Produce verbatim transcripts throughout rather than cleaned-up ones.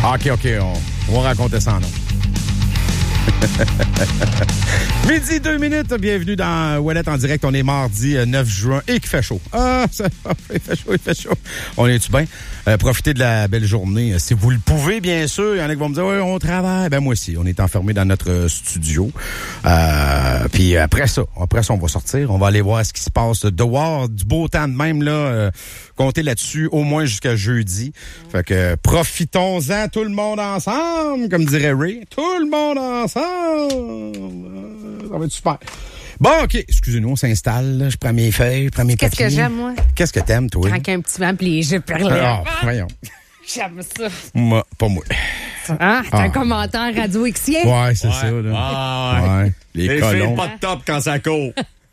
OK, OK, on, on va raconter ça en nom. Midi, deux minutes. Bienvenue dans Ouellette en direct. On est mardi neuf juin et qu'il fait chaud. Ah, ça, il fait chaud, il fait chaud. On est-tu bien? Euh, profitez de la belle journée. Si vous le pouvez, bien sûr. Il y en a qui vont me dire, oui, on travaille. Ben, moi aussi. On est enfermés dans notre studio. Euh, puis après ça, après ça, on va sortir. On va aller voir ce qui se passe dehors. Du beau temps de même, là. Euh, comptez là-dessus au moins jusqu'à jeudi. Fait que profitons-en tout le monde ensemble, comme dirait Ray. Tout le monde ensemble. Ça va être super. Bon, OK. Excusez-nous, on s'installe. Je prends mes feuilles, je prends mes papiers. Qu'est-ce que j'aime, moi? Qu'est-ce que t'aimes, toi? Quand un petit vent pis les jeux perlés. Ah, voyons. J'aime ça. Moi, pas moi. Hein? T'as Ah. un commentaire radio-xien? Ouais, c'est Ouais. ça, là. Ah, ouais. Ouais. Les, Les colons. filles pas de top quand ça court.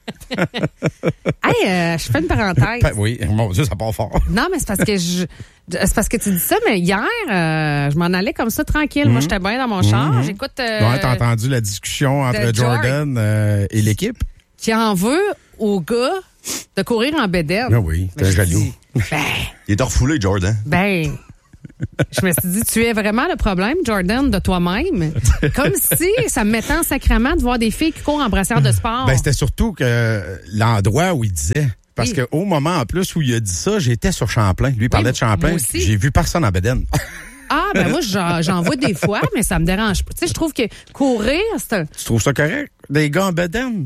Hey, euh, je fais une parenthèse. Pa- Oui, mon Dieu, ça part fort. Non, mais c'est parce que je. C'est parce que tu dis ça, mais hier, euh, je m'en allais comme ça tranquille. Moi, j'étais bien dans mon char. J'écoute. Euh, Ouais, t'as entendu la discussion entre de George. Jordan euh, et l'équipe? Qui en veut au gars de courir en bédaine. Ah oui, Ben, t'es je jaloux. dis, Ben, Il est refoulé, Jordan. ben. Je me suis dit, tu es vraiment le problème, Jordan, de toi-même. Comme si ça me mettait en sacrament de voir des filles qui courent en brassière de sport. Ben, c'était surtout que l'endroit où il disait. Parce Oui. qu'au moment, en plus, où il a dit ça, j'étais sur Champlain. Lui, il parlait Oui, de Champlain. moi aussi. J'ai vu personne en bédaine. Ah, ben moi, j'en, j'en vois des fois, mais ça me dérange pas. Tu sais, je trouve que courir, c'est un... Tu trouves ça correct? Des gars en bédaine?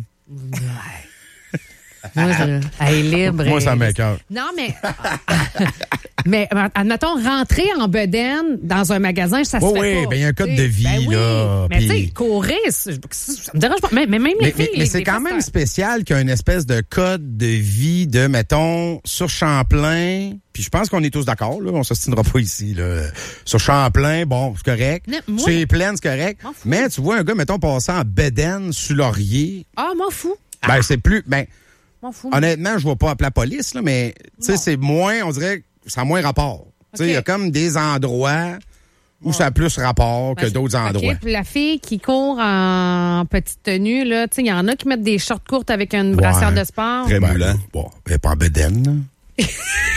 Moi, je... Elle est libre. Moi, ça elle- m'écoeure. Non, mais... mais, admettons, rentrer en bedaine dans un magasin, ça se Oui, fait oui, pas. ben, il y a un code tu sais. de vie, Ben oui. là, Mais tu sais, puis- courir, c'est- ça me dérange pas. Mais, mais même les Mais, filles... mais, mais les- c'est les quand filles, même c'est spécial qu'il y a une espèce de code de vie de, mettons, sur Champlain. Puis je pense qu'on est tous d'accord, là. On s'ostinera pas ici, là. Sur Champlain, bon, c'est correct. Non, moi- C'est plein, c'est correct. M'en fous. Mais tu vois un gars, mettons, passer en bédaine sur Laurier. un- Ah, m'en fous. Ben, c'est plus. Ben, M'en fous. honnêtement, je vais pas appeler la police, là, mais, tu sais, Non. c'est moins, on dirait, que ça a moins rapport. Tu sais, il y a OK. comme des endroits où ça a plus rapport que Ben, d'autres OK, endroits. puis la fille qui court en petite tenue, là, tu sais, il y en a qui mettent des shorts courtes avec une brassière Ouais. de sport. Très Ben, moulant. bon, elle est pas en bédaine, là.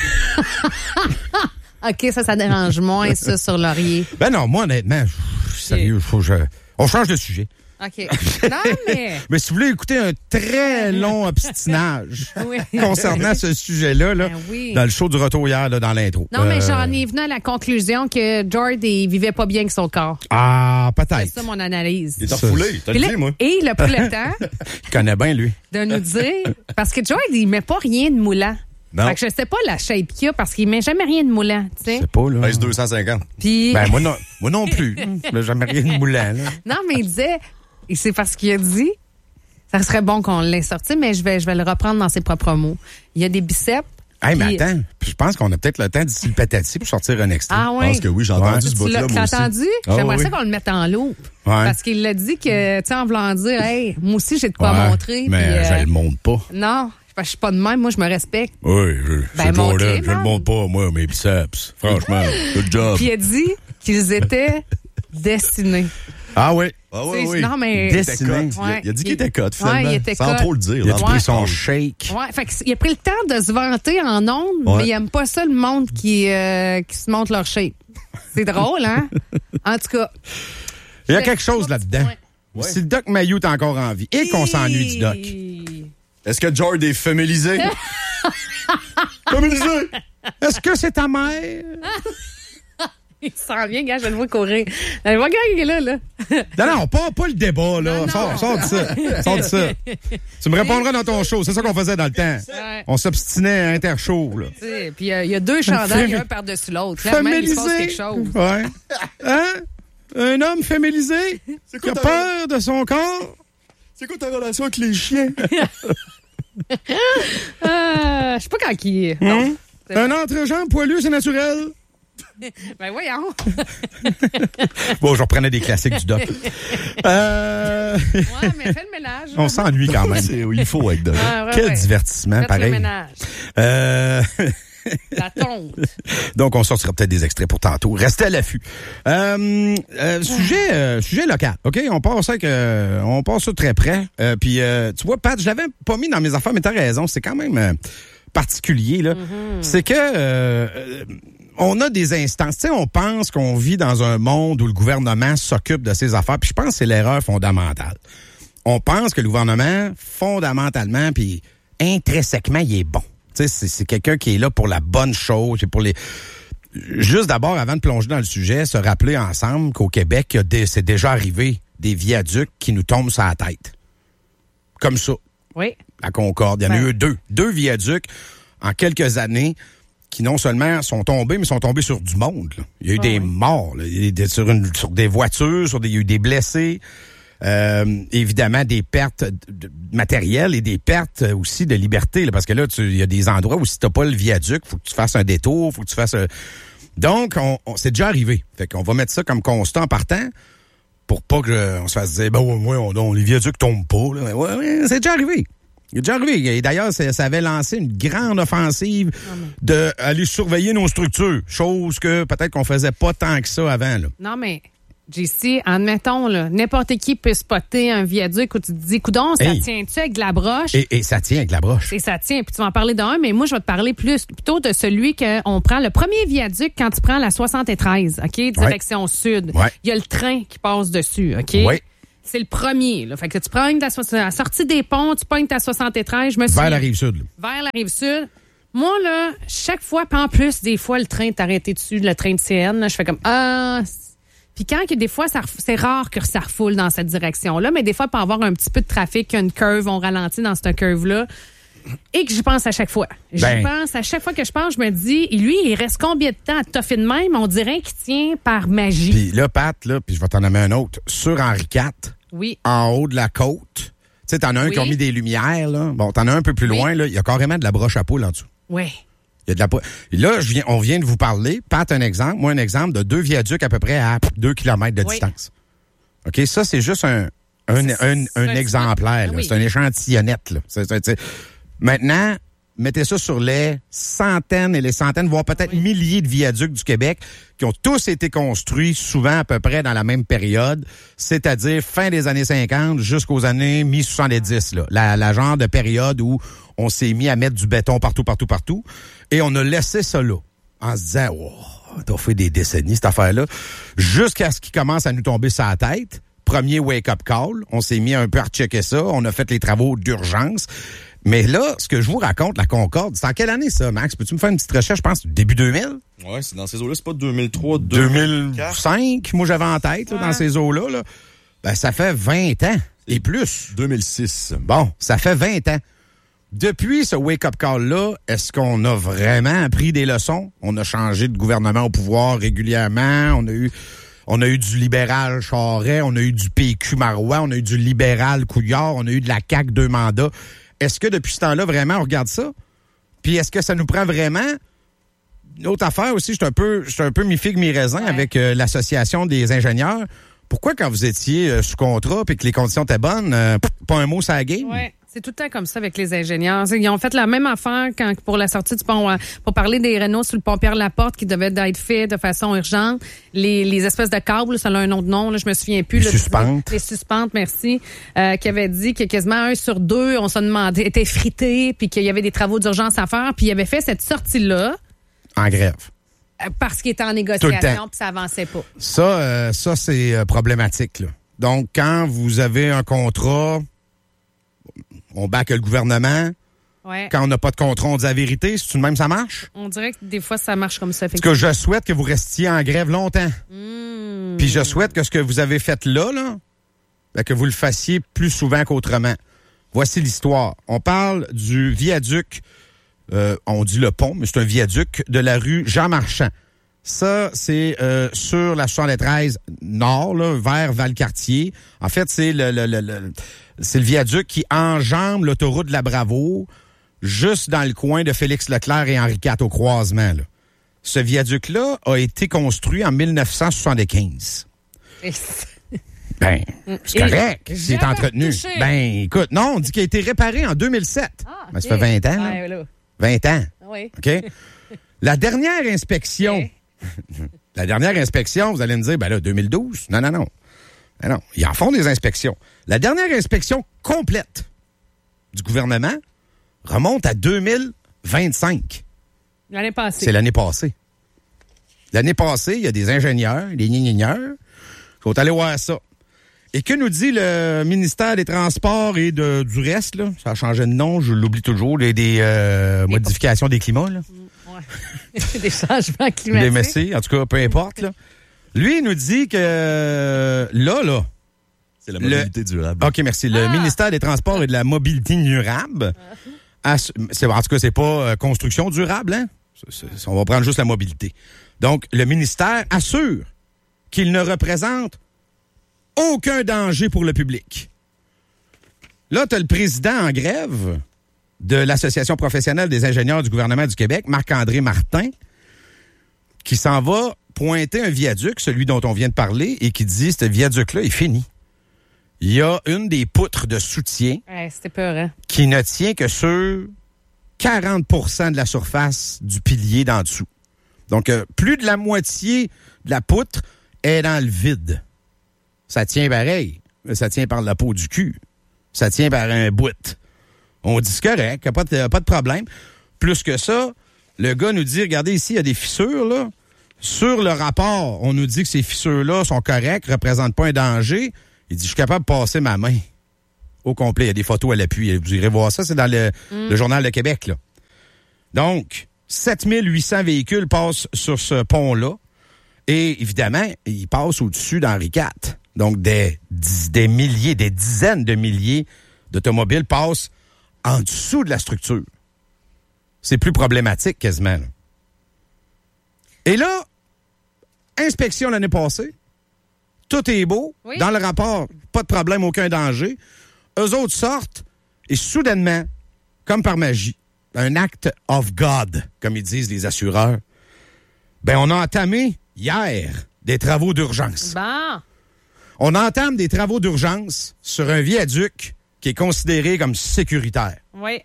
OK, ça, ça dérange moins, ça, sur Laurier. Ben non, moi, honnêtement, je- sérieux, faut que je... On change de sujet. OK. Non, mais... Mais si vous voulez écouter un très long obstinage Oui. concernant ce sujet-là, là, Ben oui. dans le show du retour hier, là, dans l'intro. Non, mais Euh, j'en ai venu à la conclusion que George, il vivait pas bien avec son corps. Ah, C'est peut-être. ça, mon analyse. Il est Ça, refoulé, t'as Puis le là- dit, moi. et il a pris le temps Il connaît bien, lui. de nous dire... Parce que George, il met pas rien de moulant. Non. Fait que je sais pas la shape qu'il y a parce qu'il met jamais rien de moulant, tu sais. C'est pas, là. Pèse deux cent cinquante. Puis... Ben, moi non, moi non plus. J'ai jamais rien de moulant, là. Non, mais il disait, et c'est parce qu'il a dit, ça serait bon qu'on l'ait sorti, mais je vais, je vais le reprendre dans ses propres mots. Il y a des biceps. Hey, mais puis- attends, je pense qu'on a peut-être le temps d'ici le patati pour sortir un extrait. Ah Je oui. pense que oui, j'ai Ouais. entendu ce Tu bout-là, l'as moi t'as aussi. entendu? Ah J'aimerais oui. ça qu'on le mette en loupe. Ouais. Parce qu'il l'a dit que, tu sais, en voulant dire, hey, moi aussi, j'ai de quoi Ouais, montrer. Mais puis, euh, je le montre pas. Non, parce que je suis pas de même, moi, je me respecte. Oui, je, Ben, ce montre-les, jour-là, je le man. montre pas, moi, mes biceps. Franchement, good job. Puis il a dit qu'ils étaient destinés. Ah oui. Ah oui, C'est- oui. Non, mais. Des- Il était cut. Ouais. Il a- Il a dit qu'il était cut, Ouais, finalement. il était Sans cut. trop le dire. Il a là. pris Ouais. son shake. Ouais, fait que il a pris le temps de se vanter en ondes, Ouais. mais il aime pas ça le monde qui, euh, qui se montre leur shape. C'est drôle, hein? En tout cas. Il y a quelque chose là-dedans. Ouais. Si le Doc Mayou est encore en vie et qu'on s'ennuie du Doc. Est-ce que George est féminisé? Féminisé! Est-ce que c'est ta mère? Il s'en vient, gars, je le vois courir. Allez, voir, gars, il est là, là. Non, non, pas, pas le débat, là. Non, non. Sors, sors de ça. Sors de ça. Tu me répondras dans ton show. C'est ça qu'on faisait dans le temps. Ouais. On s'obstinait à Intershow, là. Tu sais, puis euh, il y a deux chandails, un par-dessus l'autre. Clairement, il se passe quelque chose. Ouais. Hein? Un homme féminisé C'est qui quoi a ta- peur de son corps? C'est quoi ta relation avec les chiens? Euh, je sais pas quand qui est. Non. C'est Un entrejambe poilu, c'est naturel. Ben voyons. Bon, je reprenais des classiques du Doc. Euh... Ouais, mais fais le ménage. On s'ennuie quand même. C'est- Il faut avec dedans. Ah, ouais, Quel ouais. divertissement, Faites le pareil. ménage. Euh... La tonte. Donc, on sortira peut-être des extraits pour tantôt. Restez à l'affût. Euh, euh, sujet, euh, sujet local. OK? On passe avec, euh, on passe ça très près. Euh, puis, euh, tu vois, Pat, je l'avais pas mis dans mes affaires, mais t'as raison. C'est quand même euh, particulier, là. C'est que, euh, euh, on a des instances. Tu sais, on pense qu'on vit dans un monde où le gouvernement s'occupe de ses affaires. Puis je pense que c'est l'erreur fondamentale. On pense que le gouvernement, fondamentalement, puis intrinsèquement, il est bon. Tu sais, c'est, c'est quelqu'un qui est là pour la bonne chose, et pour les... Juste d'abord, avant de plonger dans le sujet, se rappeler ensemble qu'au Québec, il y a des, c'est déjà arrivé des viaducs qui nous tombent sur la tête. Comme ça. Oui. La Concorde. Il y en a Ouais. eu deux. Deux viaducs en quelques années qui non seulement sont tombés, mais sont tombés sur du monde. Là. Il y a eu Ah, des oui. morts, là. Il y a eu des, sur, une, sur des voitures, sur des, il y a eu des blessés. Euh, évidemment, des pertes de- de matérielles et des pertes aussi de liberté. Là, parce que là, tu- il y a des endroits où si t'as pas le viaduc, faut que tu fasses un détour, faut que tu fasses... un- Donc, on, on, c'est déjà arrivé. Fait qu'on va mettre ça comme constat en partant pour pas qu'on se fasse dire, ben ouais, ouais, on, on, les viaducs tombent pas. Là. Ouais, ouais, c'est déjà arrivé. C'est déjà arrivé. Et d'ailleurs, ça, ça avait lancé une grande offensive de aller surveiller nos structures. Chose que peut-être qu'on faisait pas tant que ça avant. Là. Non, mais, J C, admettons, là, n'importe qui peut spotter un viaduc où tu te dis, coudon, ça Hey. tient-tu avec de la broche? Et, et ça tient avec la broche. Et ça tient. Puis tu vas en parler d'un, mais moi, je vais te parler plus plutôt de celui qu'on prend. Le premier viaduc, quand tu prends la soixante-treize, OK, direction sud, Ouais. il y a le train qui passe dessus, OK? Oui. C'est le premier. Là. Fait que tu prends ta, so- à la sortie des ponts, tu pognes ta soixante-treize, je me Vers souviens. la rive sud. Là. Vers la rive sud. Moi, là, chaque fois, puis en plus, des fois, le train est arrêté dessus, le train de C N, là, je fais comme, ah... Puis quand que des fois, ça, ref- c'est rare que ça refoule dans cette direction-là, mais des fois, il peut y avoir un petit peu de trafic, une curve, on ralentit dans cette curve-là. Et que j'y pense à chaque fois. J'y Ben. pense à chaque fois que je pense, je me dis, lui, il reste combien de temps à toffer de même? On dirait qu'il tient par magie. Puis là, Pat, là, puis je vais t'en nommer un autre. Sur Henri quatre, Oui. en haut de la côte, tu sais, t'en as un Oui. qui a mis des lumières, là. Bon, t'en as un peu plus Oui. loin, là. Il y a carrément de la broche à poule en dessous. Oui. Il y a de la pou- Là, je viens, on vient de vous parler. Pat, un exemple. Moi, un exemple de deux viaducs à peu près à deux kilomètres de Oui. distance. OK? Ça, c'est juste un, un, C'est- un, c'est un un exemplaire. Ah là. oui. C'est un échantillonnette. Là. C'est- c'est- c'est- Maintenant, mettez ça sur les centaines et les centaines, voire peut-être Oui. milliers de viaducs du Québec qui ont tous été construits souvent à peu près dans la même période, c'est-à-dire fin des années cinquante jusqu'aux années mi-soixante-dix. Là. La, la genre de période où on s'est mis à mettre du béton partout, partout, partout. Et on a laissé ça là, en se disant, oh, t'as fait des décennies, cette affaire-là, jusqu'à ce qu'il commence à nous tomber sur la tête. Premier wake-up call. On s'est mis un peu à rechecker ça. On a fait les travaux d'urgence. Mais là, ce que je vous raconte, la Concorde, c'est en quelle année ça, Max? Peux-tu me faire une petite recherche, je pense, début deux mille? Ouais, c'est dans ces eaux-là, c'est pas deux mille trois, deux mille quatre. deux mille cinq, moi j'avais en tête, là, Ouais. dans ces eaux-là. Là. Ben, ça fait vingt ans et plus. deux mille six. Bon, ça fait vingt ans. Depuis ce wake-up call-là, est-ce qu'on a vraiment appris des leçons? On a changé de gouvernement au pouvoir régulièrement. On a eu, on a eu du libéral Charest, on a eu du P Q Marois, on a eu du libéral Couillard, on a eu de la C A Q deux mandats. Est-ce que depuis ce temps-là, vraiment, on regarde ça? Puis est-ce que ça nous prend vraiment... Une autre affaire aussi, je suis un peu, je suis un peu mi-figue, mi-raisin Ouais. avec euh, l'Association des ingénieurs. Pourquoi, quand vous étiez euh, sous contrat et que les conditions étaient bonnes, euh, pas un mot sur la game? Ouais. C'est tout le temps comme ça avec les ingénieurs. Ils ont fait la même affaire quand, pour la sortie du pont, euh, pour parler des rénaux sur le pont Pierre-Laporte qui devaient être faits de façon urgente. Les, les espèces de câbles, ça a un autre nom, là, je me souviens plus. Les là, suspentes. Les suspentes, merci. Euh, qui avait dit que quasiment un sur deux, on se demandait, était frité, puis qu'il y avait des travaux d'urgence à faire, puis il avait fait cette sortie-là En grève. euh, parce qu'il était en Tout le négociation, temps. puis ça avançait pas. Ça, euh, ça c'est euh, problématique. Là. Donc, quand vous avez un contrat, on back le gouvernement. Ouais. Quand on n'a pas de contrat, on dit la vérité. C'est tout de même, ça marche? On dirait que des fois, ça marche comme ça. En tout cas, je souhaite que vous restiez en grève longtemps. Mmh. Puis je souhaite que ce que vous avez fait là, là, ben, que vous le fassiez plus souvent qu'autrement. Voici l'histoire. On parle du viaduc, euh, on dit le pont, mais c'est un viaduc de la rue Jean-Marchand. Ça, c'est euh, sur la soixante-treize nord, là, vers Valcartier. En fait, c'est le, le, le, le c'est le viaduc qui enjambe l'autoroute de la Bravo, juste dans le coin de Félix Leclerc et Henri quatre au croisement. Là. Ce viaduc-là a été construit en dix-neuf cent soixante-quinze. Et- Ben, c'est Et correct. C'est jamais entretenu. retouché. Ben, écoute, non, on dit qu'il a été réparé en deux mille sept. Ah, Ben, ça ok. fait vingt ans. là. Ouais, là. vingt ans. Oui. OK? La dernière inspection, Ok. la dernière inspection, vous allez me dire, ben là, deux mille douze. Non, non, non. Ben non, ils en font des inspections. La dernière inspection complète du gouvernement remonte à deux mille vingt-cinq. L'année passée. C'est l'année passée. L'année passée, il y a des ingénieurs, des gnigneurs, qui sont allés voir ça. Et que nous dit le ministère des Transports et de, du reste, là? Ça a changé de nom, je l'oublie toujours, des, des euh, modifications des climats, là. Ouais. Des changements climatiques. Des messies, en tout cas, peu importe, là. Lui, il nous dit que euh, là, là... C'est la mobilité le, durable. OK, merci. Le ah. ministère des Transports et de la mobilité durable, ah. ass, c'est, en tout cas, c'est pas euh, construction durable, hein? C'est, c'est, on va prendre juste la mobilité. Donc, le ministère assure qu'il ne représente aucun danger pour le public. Là, tu as le président en grève de l'Association professionnelle des ingénieurs du gouvernement du Québec, Marc-André Martin, qui s'en va pointer un viaduc, celui dont on vient de parler, et qui dit, ce viaduc-là est fini. Il y a une des poutres de soutien ouais, c'était peur, hein? qui ne tient que sur quarante pour cent de la surface du pilier d'en dessous. Donc, euh, plus de la moitié de la poutre est dans le vide. Ça tient pareil. Ça tient par la peau du cul. Ça tient par un bout. On dit c'est correct, pas de, pas de problème. Plus que ça, le gars nous dit, regardez ici, il y a des fissures, là. Sur le rapport, on nous dit que ces fissures-là sont correctes, ne représentent pas un danger. Il dit, je suis capable de passer ma main au complet. Il y a des photos à l'appui. Vous irez voir ça, c'est dans le, mm. le Journal de Québec, là. Donc, sept mille huit cents véhicules passent sur ce pont-là. Et évidemment, ils passent au-dessus d'Henri quatre. Donc, des, des milliers, des dizaines de milliers d'automobiles passent en dessous de la structure. C'est plus problématique quasiment. Là. Et là, inspection l'année passée, tout est beau. Oui. Dans le rapport, pas de problème, aucun danger. Eux autres sortent et soudainement, comme par magie, un act of God, comme ils disent les assureurs, ben on a entamé hier des travaux d'urgence. Bon. On entame des travaux d'urgence sur un viaduc qui est considéré comme sécuritaire. Oui.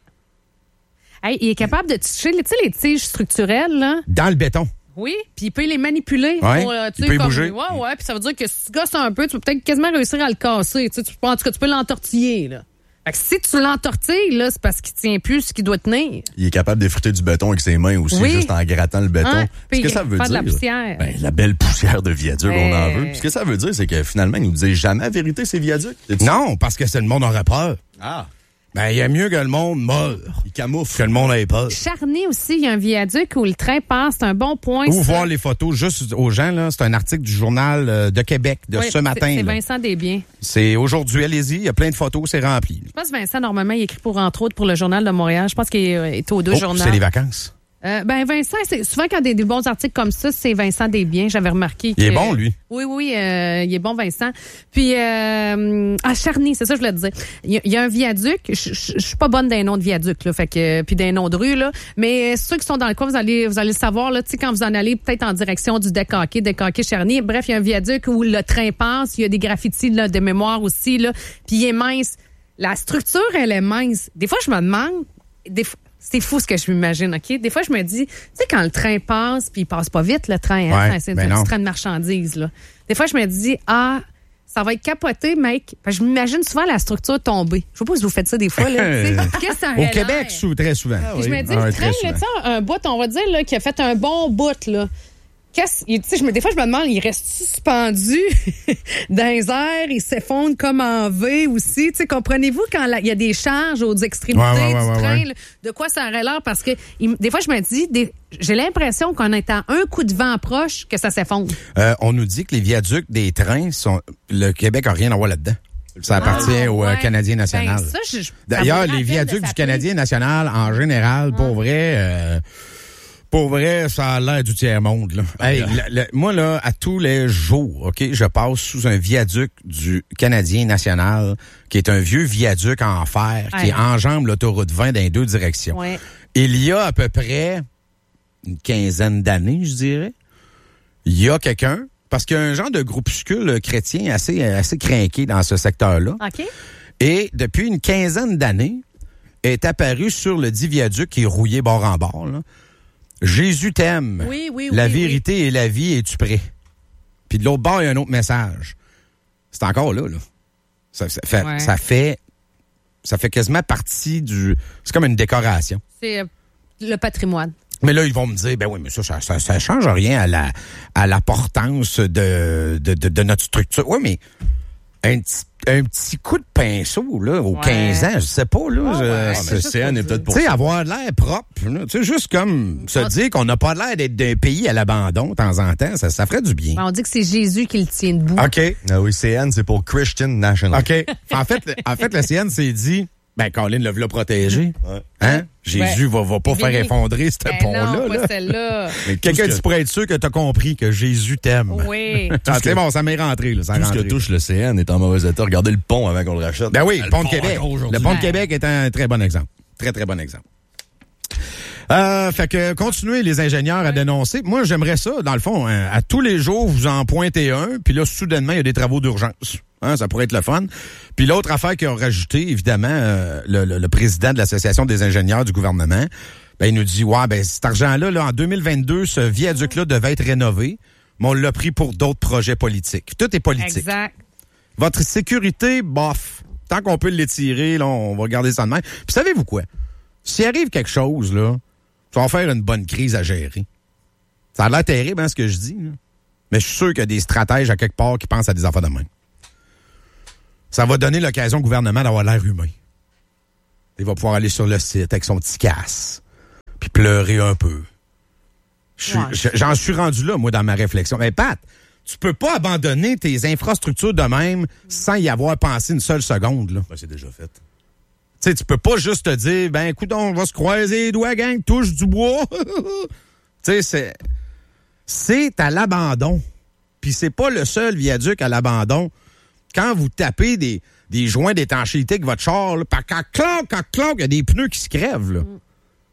Hey, il est capable de toucher, tu sais, les tiges structurelles, là. Dans le béton. Oui, puis il peut les manipuler. Ouais, pour, euh, tu il sais, peut y comme, bouger. Ouais, ouais, puis ça veut dire que si tu gosses un peu, tu peux peut-être quasiment réussir à le casser. Tu sais, tu, en tout cas, tu peux l'entortiller, là. Fait que si tu l'entortilles, là, c'est parce qu'il tient plus ce qu'il doit tenir. Il est capable d'effriter du béton avec ses mains aussi, oui. juste en grattant le béton. Hein? Ce que ça veut faire dire, de la poussière. Ben, la belle poussière de viaduc, ouais. on en veut. Puis ce que ça veut dire, c'est que finalement, il nous disait jamais la vérité, ces viaducs. Non, parce que c'est le monde aurait peur. Ah. Ben, il y a mieux que le monde meure. Il camoufle. Que le monde ait peur. Charny aussi, il y a un viaduc où le train passe. C'est un bon point. Ou voir les photos juste aux gens, là. C'est un article du Journal de Québec de oui, ce matin. C'est, c'est là. Vincent Desbiens. C'est aujourd'hui, allez-y. Il y a plein de photos, c'est rempli. Je pense que Vincent, normalement, il écrit pour, entre autres, pour le Journal de Montréal. Je pense qu'il est, est aux deux oh, journaux. C'est les vacances. Euh, ben Vincent, c'est souvent quand il y a des bons articles comme ça, c'est Vincent Desbiens. J'avais remarqué. Que, il est bon, lui. Oui, oui, euh, il est bon, Vincent. Puis euh, à Charny, c'est ça que je voulais te dire. Il y, y a un viaduc. Je, je, je suis pas bonne d'un nom de viaduc, là, fait que puis d'un nom de rue là. Mais ceux qui sont dans le coin, vous allez, vous allez le savoir là. Tu sais, quand vous en allez peut-être en direction du Décaqué, Décaqué Charny. Bref, il y a un viaduc où le train passe. Il y a des graffitis là, de mémoire aussi là. Puis il est mince. La structure, elle est mince. Des fois, je me demande. Des fois, c'est fou ce que je m'imagine, OK? Des fois, je me dis, tu sais, quand le train passe, puis il passe pas vite, le train, hein? Ouais, c'est ben un non. petit train de marchandises, là. Des fois, je me dis, ah, ça va être capoté, mec. Parce que je m'imagine souvent la structure tomber. Je sais pas si vous faites ça des fois, là. Qu'est-ce que ça Au Québec, sous, très souvent. Ah, oui. Je me dis, ah, le train, là, tu sais, un bout, on va dire, là, qui a fait un bon bout, là. Qu'est-ce, tu sais, je me, des fois, je me demande, il reste suspendu dans les airs, il s'effondre comme en V aussi. Tu sais, comprenez-vous quand il y a des charges aux extrémités ouais, ouais, du ouais, train, ouais. Là, de quoi ça aurait l'air? Parce que il, des fois, je me dis, des, j'ai l'impression qu'on est à un coup de vent proche que ça s'effondre. Euh, on nous dit que les viaducs des trains sont, le Québec n'a rien à voir là-dedans. Ça appartient ah, au ouais. Canadien national. Ben, ça, je, D'ailleurs, les viaducs du Canadien national, en général, ah. pour vrai. Euh, Pour vrai, ça a l'air du tiers-monde. Là. Hey, le, le, moi, là, à tous les jours, OK, je passe sous un viaduc du Canadien national, qui est un vieux viaduc en fer, ouais. qui enjambe l'autoroute vingt dans les deux directions. Ouais. Il y a à peu près une quinzaine d'années, je dirais, il y a quelqu'un, parce qu'il y a un genre de groupuscule chrétien assez, assez crinqué dans ce secteur-là. OK. Et depuis une quinzaine d'années, est apparu sur le dit viaduc qui est rouillé bord en bord, là. Jésus t'aime. Oui, oui, la oui, vérité oui. et la vie, es-tu prêt? Puis de l'autre bord, il y a un autre message. C'est encore là, là. Ça, ça, fait, ouais. ça fait ça fait quasiment partie du... C'est comme une décoration. C'est euh, le patrimoine. Mais là, ils vont me dire, ben oui, mais ça, ça, ça, ça change rien à la, à l'importance de, de, de, de notre structure. Oui, mais un petit, un petit coup de pinceau, là, aux ouais. quinze ans, je sais pas, là. Oh, je, ouais, c'est, c'est C N est peut-être pour ça. Tu sais, avoir l'air propre, tu sais, juste comme se dire qu'on n'a pas l'air d'être d'un pays à l'abandon de temps en temps, ça, ça ferait du bien. On dit que c'est Jésus qui le tient debout. OK. Ah oui, C N, c'est pour Christian National. OK. En fait, en fait, le C N s'est dit, ben, Colin le l'a protégé. Ouais. Hein? Jésus ouais. va, va pas faire effondrer ce ben pont-là. Non, là. pas celle-là. Mais quelqu'un qui pourrait être sûr que t'as compris que Jésus t'aime. Oui. Ah, c'est bon, ça m'est rentré, là. Ça tout ce que touche le C N est en mauvais état. Regardez le pont avant qu'on le rachète. Ben oui, le, le pont de Québec. Le pont de Québec est un très bon exemple. Très, très bon exemple. Euh, fait que continuez les ingénieurs à dénoncer. Moi, j'aimerais ça, dans le fond, hein, à tous les jours, vous en pointez un, puis là, soudainement, il y a des travaux d'urgence. Hein, ça pourrait être le fun. Puis l'autre affaire qu'ils ont rajouté, évidemment, euh, le, le, le président de l'Association des ingénieurs du gouvernement, ben, il nous dit, ouais, ben, cet argent-là, là, en deux mille vingt-deux, ce viaduc-là devait être rénové, mais on l'a pris pour d'autres projets politiques. Tout est politique. Exact. Votre sécurité, bof. Tant qu'on peut l'étirer, là, on va garder ça de même. Puis savez-vous quoi? S'il arrive quelque chose, là, ça va faire une bonne crise à gérer. Ça a l'air terrible, hein, ce que je dis, là. Mais je suis sûr qu'il y a des stratèges à quelque part qui pensent à des affaires de même. Ça va donner l'occasion au gouvernement d'avoir l'air humain. Il va pouvoir aller sur le site avec son petit casse, puis pleurer un peu. Je, ouais. J'en suis rendu là, moi, dans ma réflexion. Mais Pat, tu peux pas abandonner tes infrastructures de même sans y avoir pensé une seule seconde. Là. Ben, c'est déjà fait. Tu sais, tu peux pas juste te dire, ben, écoute, on va se croiser les doigts, gang, touche du bois. Tu sais, c'est, c'est à l'abandon. Puis c'est pas le seul viaduc à l'abandon. Quand vous tapez des, des joints d'étanchéité avec votre char, là, quand clanc, quand clanc, il y a des pneus qui se crèvent, là. Mm.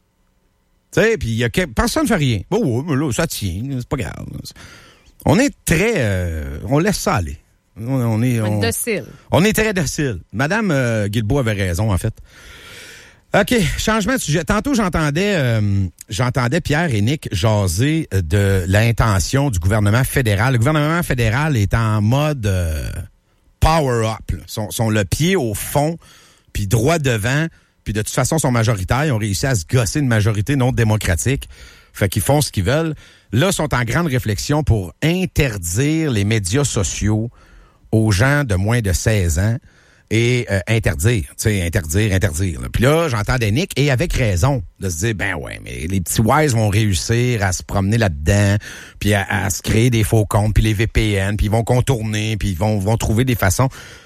Tu sais, puis il y a que, personne ne fait rien. Bon, oh, mais là, ça tient, c'est pas grave. On est très, euh, on laisse ça aller. On, on est, on, on, docile. On est très docile. Madame euh, Guilbeault avait raison, en fait. OK, changement de sujet. Tantôt, j'entendais, euh, j'entendais Pierre et Nick jaser de l'intention du gouvernement fédéral. Le gouvernement fédéral est en mode euh, power up, là. Sont, sont le pied au fond, puis droit devant, puis de toute façon, sont majoritaires. Ils ont réussi à se gosser une majorité non démocratique. Fait qu'ils font ce qu'ils veulent. Là, sont en grande réflexion pour interdire les médias sociaux aux gens de moins de seize ans et euh, interdire, tu sais, interdire, interdire. Là. Puis là, j'entendais Nick, et avec raison, de se dire, ben ouais, mais les petits wise vont réussir à se promener là-dedans, puis à, à se créer des faux comptes, puis les V P N, puis ils vont contourner, puis ils vont, vont trouver des façons.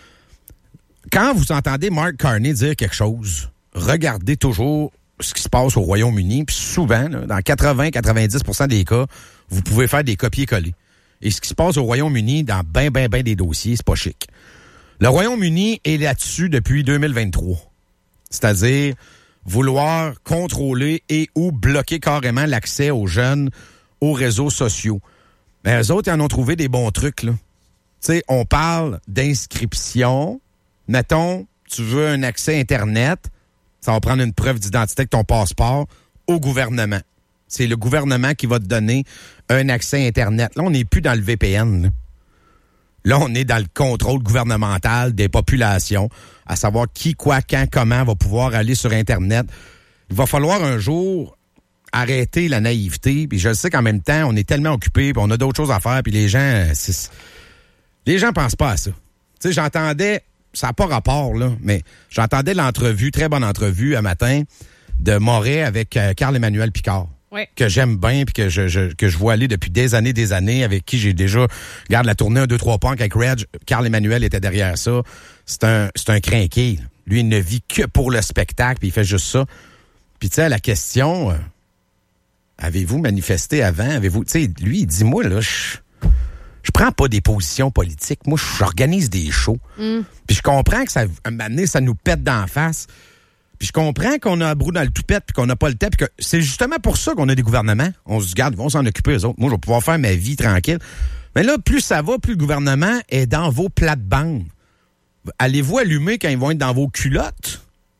Quand vous entendez Mark Carney dire quelque chose, regardez toujours ce qui se passe au Royaume-Uni, puis souvent, là, dans quatre-vingts à quatre-vingt-dix pour cent des cas, vous pouvez faire des copier-coller. Et ce qui se passe au Royaume-Uni, dans ben, ben, ben des dossiers, c'est pas chic. Le Royaume-Uni est là-dessus depuis deux mille vingt-trois. C'est-à-dire vouloir contrôler et ou bloquer carrément l'accès aux jeunes aux réseaux sociaux. Mais eux autres, ils en ont trouvé des bons trucs, là. Tu sais, on parle d'inscription. Mettons, tu veux un accès Internet, ça va prendre une preuve d'identité avec ton passeport au gouvernement. C'est le gouvernement qui va te donner un accès Internet. Là, on n'est plus dans le V P N, là. Là, on est dans le contrôle gouvernemental des populations, à savoir qui, quoi, quand, comment va pouvoir aller sur Internet. Il va falloir un jour arrêter la naïveté. Puis je sais qu'en même temps, on est tellement occupés, puis on a d'autres choses à faire, puis les gens, c'est... les gens pensent pas à ça. Tu sais, j'entendais, ça n'a pas rapport, là, mais j'entendais l'entrevue, très bonne entrevue, un matin, de Moret avec euh, Carl-Emmanuel Picard. Oui. Que j'aime bien, puis que je, je que je vois aller depuis des années, des années, avec qui j'ai déjà, regarde, la tournée un, deux, trois punks avec Reg, Carl-Emmanuel était derrière ça. C'est un, c'est un crinqué. Lui, il ne vit que pour le spectacle, puis il fait juste ça. Puis tu sais, à la question, euh, avez-vous manifesté avant? Avez-vous, tu sais, lui, il dit, moi, là, je, je prends pas des positions politiques. Moi, j'organise des shows. Mm. Puis je comprends que ça, un moment donné, ça nous pète d'en face. Puis je comprends qu'on a un brou dans le toupette, puis qu'on n'a pas le temps, puis que c'est justement pour ça qu'on a des gouvernements. On se dit, regarde, ils vont s'en occuper, eux autres. Moi, je vais pouvoir faire ma vie tranquille. Mais là, plus ça va, plus le gouvernement est dans vos plates-bandes. Allez-vous allumer quand ils vont être dans vos culottes?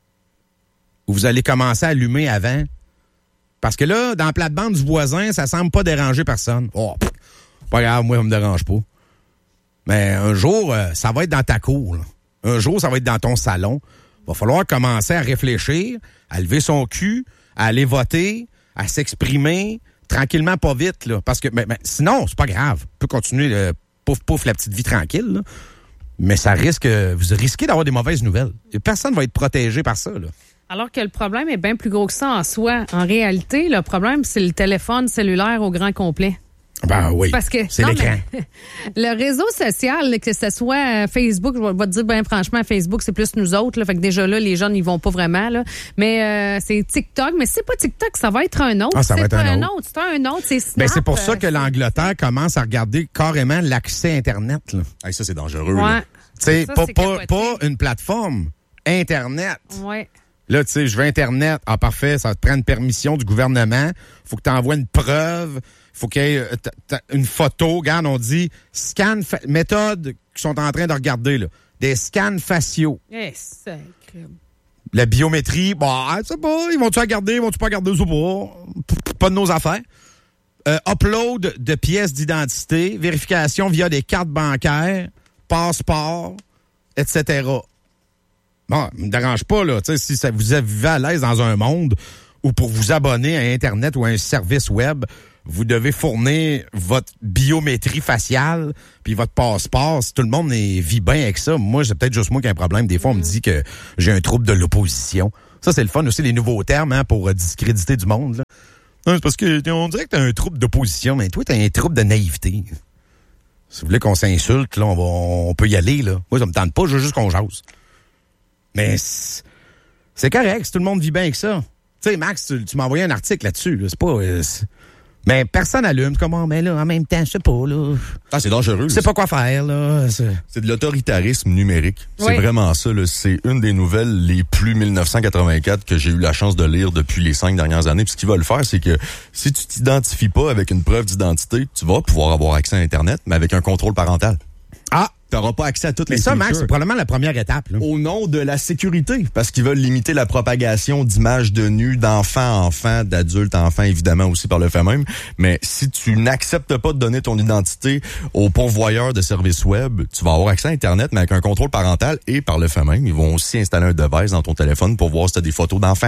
Ou vous allez commencer à allumer avant? Parce que là, dans la plate-bande du voisin, ça semble pas déranger personne. Oh, pff, pas grave, moi, ça me dérange pas. Mais un jour, euh, ça va être dans ta cour, là. Un jour, ça va être dans ton salon. Va falloir commencer à réfléchir, à lever son cul, à aller voter, à s'exprimer tranquillement, pas vite, là. Parce que, ben, ben, sinon, c'est pas grave. On peut continuer, le pouf, pouf, la petite vie tranquille, là. Mais ça risque, vous risquez d'avoir des mauvaises nouvelles. Et personne va être protégé par ça, là. Alors que le problème est bien plus gros que ça en soi. En réalité, le problème, c'est le téléphone cellulaire au grand complet. Ben oui, parce que, c'est non, l'écran. Mais, le réseau social, que ce soit Facebook, je vais te dire, ben franchement, Facebook, c'est plus nous autres. Là, fait que déjà là, les jeunes, ils vont pas vraiment. Là. Mais euh, c'est TikTok. Mais c'est pas TikTok, ça va être un autre. Ah, ça c'est va être un autre. autre. C'est un autre, c'est Snap. Ben, c'est pour ça que l'Angleterre commence à regarder carrément l'accès Internet. Là. Hey, ça, c'est dangereux. Ouais. Tu sais, Ça, pas, c'est pas, capoté. pas une plateforme. Internet. Ouais. Là, tu sais, je veux Internet. Ah, parfait, ça te prend une permission du gouvernement. Faut que tu envoies une preuve. Faut qu'il y ait t- t- une photo. Regarde, on dit scan, fa- méthode qu'ils sont en train de regarder, là. Des scans faciaux. Eh, sacré. La biométrie, bah, je sais pas, ils vont-tu la garder, ils vont-tu pas garder, je sais pas. Pas de nos affaires. Euh, upload de pièces d'identité, vérification via des cartes bancaires, passeport, et cetera. Bon, ça me dérange pas, là. Tu sais, si ça vous vivez à l'aise dans un monde où pour vous abonner à Internet ou à un service web, vous devez fournir votre biométrie faciale puis votre passeport. Si tout le monde est, vit bien avec ça, moi, c'est peut-être juste moi qui ai un problème. Des fois, on me dit que j'ai un trouble de l'opposition. Ça, c'est le fun aussi, les nouveaux termes hein, pour euh, discréditer du monde. Là. Non, c'est parce que on dirait que t'as un trouble d'opposition, mais toi, t'as un trouble de naïveté. Si vous voulez qu'on s'insulte, là, on, va, on peut y aller. Là. Moi, ça me tente pas, je veux juste qu'on jase. Mais c'est, c'est correct, si tout le monde vit bien avec ça. Tu sais, Max, tu, tu m'as envoyé un article là-dessus. Là. C'est pas... Euh, c'est... Mais personne allume. Comment? Mais là, en même temps, je sais pas, là. Ah, c'est dangereux. Je sais pas quoi faire, là. C'est, c'est de l'autoritarisme numérique. Oui. C'est vraiment ça, là. C'est une des nouvelles les plus mille neuf cent quatre-vingt-quatre que j'ai eu la chance de lire depuis les cinq dernières années. Puis ce qu'ils veulent faire, c'est que si tu t'identifies pas avec une preuve d'identité, tu vas pouvoir avoir accès à Internet, mais avec un contrôle parental. Ah! T'auras pas accès à toutes mais les ça, features. Max, c'est probablement la première étape, là. Au nom de la sécurité, parce qu'ils veulent limiter la propagation d'images de nus d'enfants à enfants, d'adultes à enfants, évidemment aussi par le fait même. Mais si tu n'acceptes pas de donner ton identité aux pourvoyeurs de services web, tu vas avoir accès à Internet, mais avec un contrôle parental et par le fait même, ils vont aussi installer un device dans ton téléphone pour voir si tu as des photos d'enfants.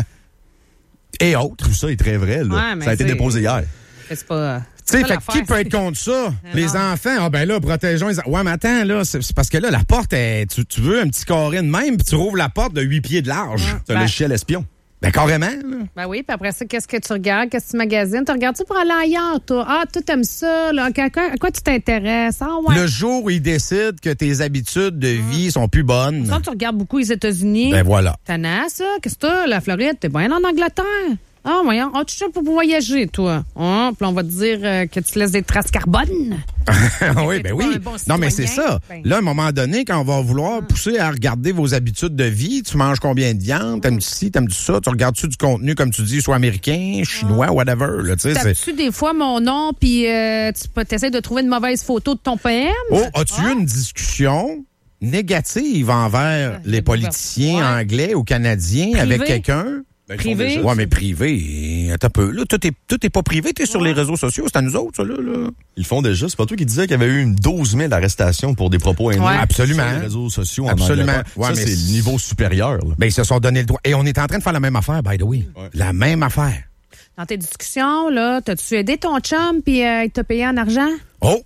Et autres. Tout ça est très vrai, là. Ouais, mais ça a été c'est- déposé hier. C'est pas... Tu sais, pas fait l'affaire, qui peut c'est- être contre ça? Non. Les enfants, ah ben là, protégeons les enfants. Ouais, mais attends, là, c'est, c'est parce que là, la porte, est, tu, tu veux un petit carré de même, puis tu rouvres la porte de huit pieds de large. Ouais. C'est un Ben- logiciel espion. Ben carrément, là. Ben oui, puis après ça, qu'est-ce que tu regardes? Qu'est-ce que tu magasines? Tu regardes-tu pour aller ailleurs, toi? Ah, toi, t'aimes ça, là. À quoi, à quoi tu t'intéresses? Ah, ouais. Le jour où ils décident que tes habitudes de vie sont plus bonnes, Ça, tu regardes beaucoup les États-Unis. ben voilà. T'en as, ça? Qu'est-ce que t'as? La Floride, t'es bien en Angleterre. Ah, voyons. Ah, tu sais pour voyager, toi. Ah, puis on va te dire euh, que tu laisses des traces carbone. oui, ben toi oui. un bon Non, mais c'est citoyen? ça. Ben. Là, à un moment donné, quand on va vouloir pousser à regarder vos habitudes de vie, tu manges combien de viande, t'aimes-tu ci, t'aimes-tu ça, tu regardes-tu du contenu, comme tu dis, soit américain, chinois, whatever, là, tu sais, c'est... Tapes-tu des fois mon nom, puis euh, tu peux t'essayer de trouver une mauvaise photo de ton P M? Oh, as-tu eu une discussion négative envers les le politiciens gouvernement. Ouais. anglais ou canadiens Privé. avec quelqu'un? Ben, ils font Privé. déjà Ouais, ça. mais privé, attends un peu. Là, tout est, tout est pas privé, t'es sur les réseaux sociaux, c'est à nous autres, ça, là. là. Ils le font déjà. C'est pas toi qui disais qu'il y avait eu une douze mille arrestations pour des propos haineux Ouais. Absolument. sur les réseaux sociaux en Absolument. Angleterre. Ouais, ça, mais c'est c'est- le niveau supérieur. Là. Ben, ils se sont donné le droit. Et on est en train de faire la même affaire, by the way. Ouais. La même affaire. Dans tes discussions, là, t'as-tu aidé ton chum, puis euh, il t'a payé en argent? Oh!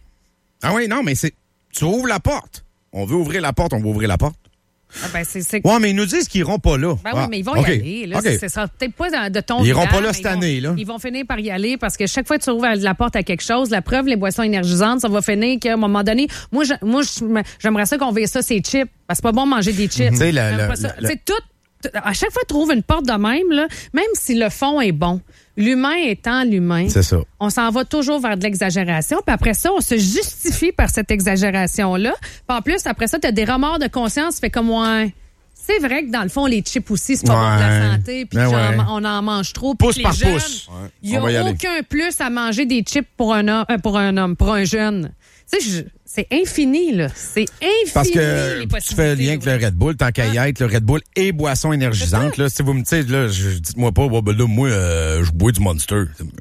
Ah oui, non, mais c'est... Tu ouvres la porte. On veut ouvrir la porte, on va ouvrir la porte. Ah, ben, c'est... c'est... Ouais, mais ils nous disent qu'ils iront pas là. Ben Ah, oui, mais ils vont OK. y aller. Là. OK. C'est, c'est ça, peut-être pas de, de ton Ils iront vivant, pas là mais cette ils vont- année, là. Ils vont finir par y aller parce que chaque fois que tu ouvres la porte à quelque chose, la preuve, les boissons énergisantes, ça va finir qu'à un moment donné, moi, je- moi je- j'aimerais ça qu'on veuille ça, ces chips. Parce que c'est pas bon de manger des chips. Tu sais, le- J'aime le- pas ça. le- C'est tout. À chaque fois que tu trouves une porte de même, là, même si le fond est bon, l'humain étant l'humain, C'est ça. on s'en va toujours vers de l'exagération. Puis après ça, on se justifie par cette exagération-là. Puis en plus, après ça, tu as des remords de conscience. Fait comme, ouais, c'est vrai que dans le fond, les chips aussi, c'est pas bon pour Ouais. la santé. Puis Ben j'en- ouais. on en mange trop. Puis Pouce les par jeunes, pouce. Ouais. il n'y On va y a aller. aucun plus à manger des chips pour un homme, euh, pour un homme, pour un jeune. Tu sais, je- c'est infini, là. C'est infini. Parce que les tu fais possibilités, le lien avec oui. le Red Bull, tant qu'à y être, le Red Bull et boisson énergisante. Là, si vous me dites, là, je- dites-moi pas, bah, ben là, moi, euh, je bois du Monster.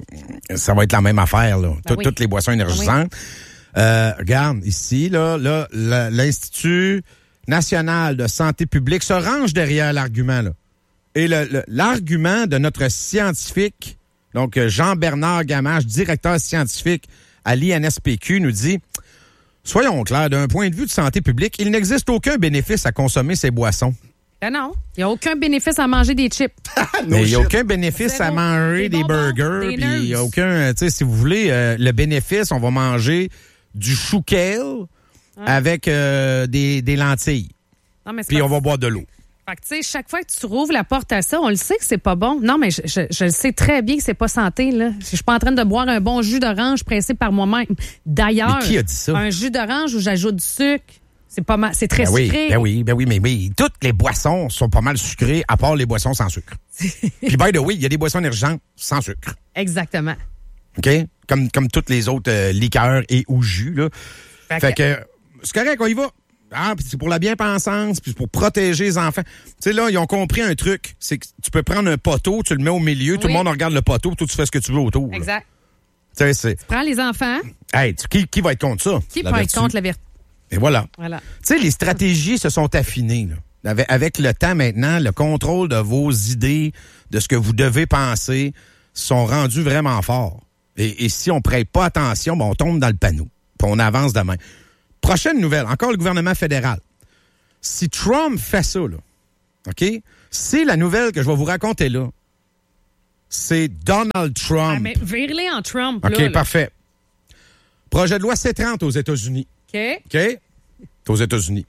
Ça va être la même affaire, là. Tout- oui. Toutes les boissons énergisantes. Euh, regarde, ici, là, là, la- l'Institut national de santé publique se range derrière l'argument, là. Et le- le- l'argument de notre scientifique Donc, Jean-Bernard Gamache, directeur scientifique à l'I N S P Q, nous dit « Soyons clairs, d'un point de vue de santé publique, il n'existe aucun bénéfice à consommer ces boissons. » Ben non, il n'y a aucun bénéfice à manger des chips. Mais il n'y a aucun bénéfice à manger des, des burgers. Puis il n'y a aucun, tu sais, si vous voulez, euh, le bénéfice, on va manger du chou kale ouais. avec euh, des, des lentilles. Puis on va boire de l'eau. Fait que, tu sais, chaque fois que tu rouvres la porte à ça, on le sait que c'est pas bon. Non, mais je, je, je le sais très bien que c'est pas santé, là. Je suis pas en train de boire un bon jus d'orange pressé par moi-même. D'ailleurs, mais qui a dit ça? Un jus d'orange où j'ajoute du sucre, c'est pas mal, c'est très ben oui, sucré. Ben oui, ben oui, mais oui. Toutes les boissons sont pas mal sucrées, à part les boissons sans sucre. Puis, by the way, il y a des boissons énergisantes sans sucre. Exactement. OK? Comme, comme toutes les autres euh, liqueurs et ou jus, là. Fait, fait que, que c'est correct, on y va. Ah, puis c'est pour la bien-pensance, puis c'est pour protéger les enfants. Tu sais, là, ils ont compris un truc. C'est que tu peux prendre un poteau, tu le mets au milieu, oui. Tout le monde regarde le poteau, puis toi, tu fais ce que tu veux autour. Exact. Tu sais, c'est... Tu prends les enfants. Hey, tu, qui, qui va être contre ça? Qui va être contre la vertu? Et voilà. Voilà. Tu sais, les stratégies se sont affinées, là. Avec, avec le temps maintenant, le contrôle de vos idées, de ce que vous devez penser, sont rendus vraiment forts. Et, et si on ne prête pas attention, ben on tombe dans le panneau. Puis on avance demain. Prochaine nouvelle, encore le gouvernement fédéral. Si Trump fait ça, là, OK? C'est la nouvelle que je vais vous raconter là. C'est Donald Trump. Ah, mais vire-les en Trump, OK, là, parfait. Projet de loi C trente aux États-Unis. OK. OK? C'est aux États-Unis.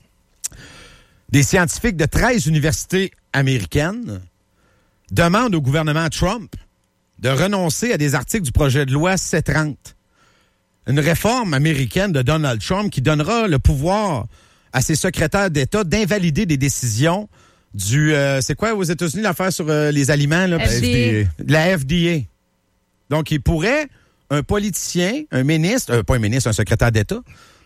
Des scientifiques de treize universités américaines demandent au gouvernement Trump de renoncer à des articles du projet de loi C trente. Une réforme américaine de Donald Trump qui donnera le pouvoir à ses secrétaires d'État d'invalider des décisions du... Euh, c'est quoi aux États-Unis l'affaire sur euh, les aliments? Là, F D A. La F D A. Donc, il pourrait, un politicien, un ministre, euh, pas un ministre, un secrétaire d'État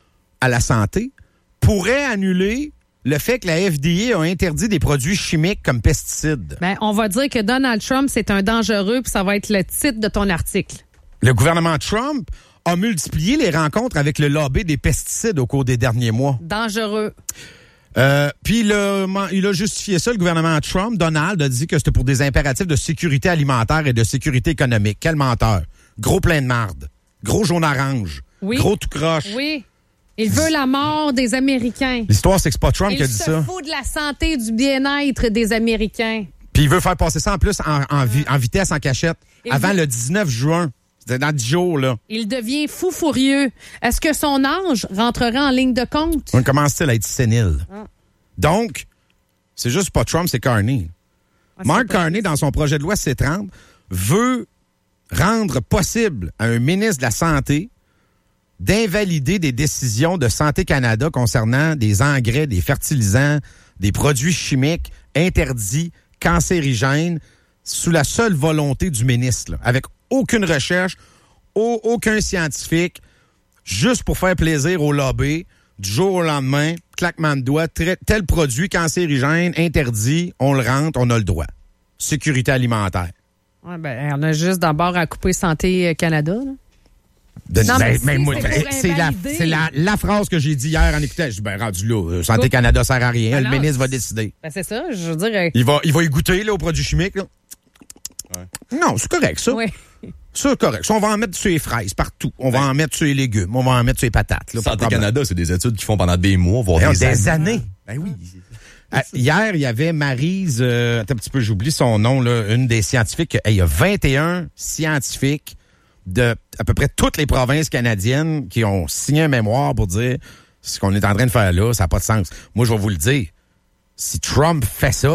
à la santé, pourrait annuler le fait que la F D A a interdit des produits chimiques comme pesticides. Ben, on va dire que Donald Trump, c'est un dangereux, puis ça va être le titre de ton article. Le gouvernement Trump a multiplié les rencontres avec le lobby des pesticides au cours des derniers mois. Dangereux. Euh, puis il a, il a justifié ça, le gouvernement Trump. Donald a dit que c'était pour des impératifs de sécurité alimentaire et de sécurité économique. Quel menteur. Gros plein de marde. Gros jaune orange. Oui. Gros tout croche. Oui. Il veut la mort des Américains. L'histoire, c'est que c'est pas Trump il qui a dit ça. Il se fout de la santé et du bien-être des Américains. Puis il veut faire passer ça en plus en, en, vi, en vitesse, en cachette. Et avant vous... le dix-neuf juin. C'était dans dix jours, là. Il devient fou furieux. Est-ce que son âge rentrera en ligne de compte? On commence-t-il à être sénile? Ah. Donc, c'est juste pas Trump, c'est Carney. Ah, Mark Carney, dans son projet de loi C trente, veut rendre possible à un ministre de la Santé d'invalider des décisions de Santé Canada concernant des engrais, des fertilisants, des produits chimiques interdits, cancérigènes, sous la seule volonté du ministre, là, avec aucune recherche, au, aucun scientifique, juste pour faire plaisir au lobby, du jour au lendemain, claquement de doigts, tel produit cancérigène, interdit, on le rentre, on a le droit. Sécurité alimentaire. Ouais, ben, on a juste d'abord à couper Santé Canada, là. De, non, ben, mais ben, moi, c'est, c'est, la, c'est la, la phrase que j'ai dit hier en écoutant. Je dis, ben, rendu là, euh, Santé Canada sert à rien. Ben le non, ministre va décider. Ben, c'est ça, je veux dire. Euh... Il va, il va y goûter, là, aux produits chimiques, là. Ouais. Non, c'est correct, ça. Oui. C'est correct. Ça, on va en mettre sur les fraises partout. On va en mettre sur les légumes. On va en mettre sur les patates. Là, Santé Canada, c'est des études qu'ils font pendant des mois, voire ben, des, des années. années. Ben oui. Ah, hier, il y avait Maryse, euh, attends un petit peu, j'oublie son nom, là, une des scientifiques. Hey, il y a vingt et un scientifiques de à peu près toutes les provinces canadiennes qui ont signé un mémoire pour dire ce qu'on est en train de faire là, ça n'a pas de sens. Moi, je vais vous le dire. Si Trump fait ça,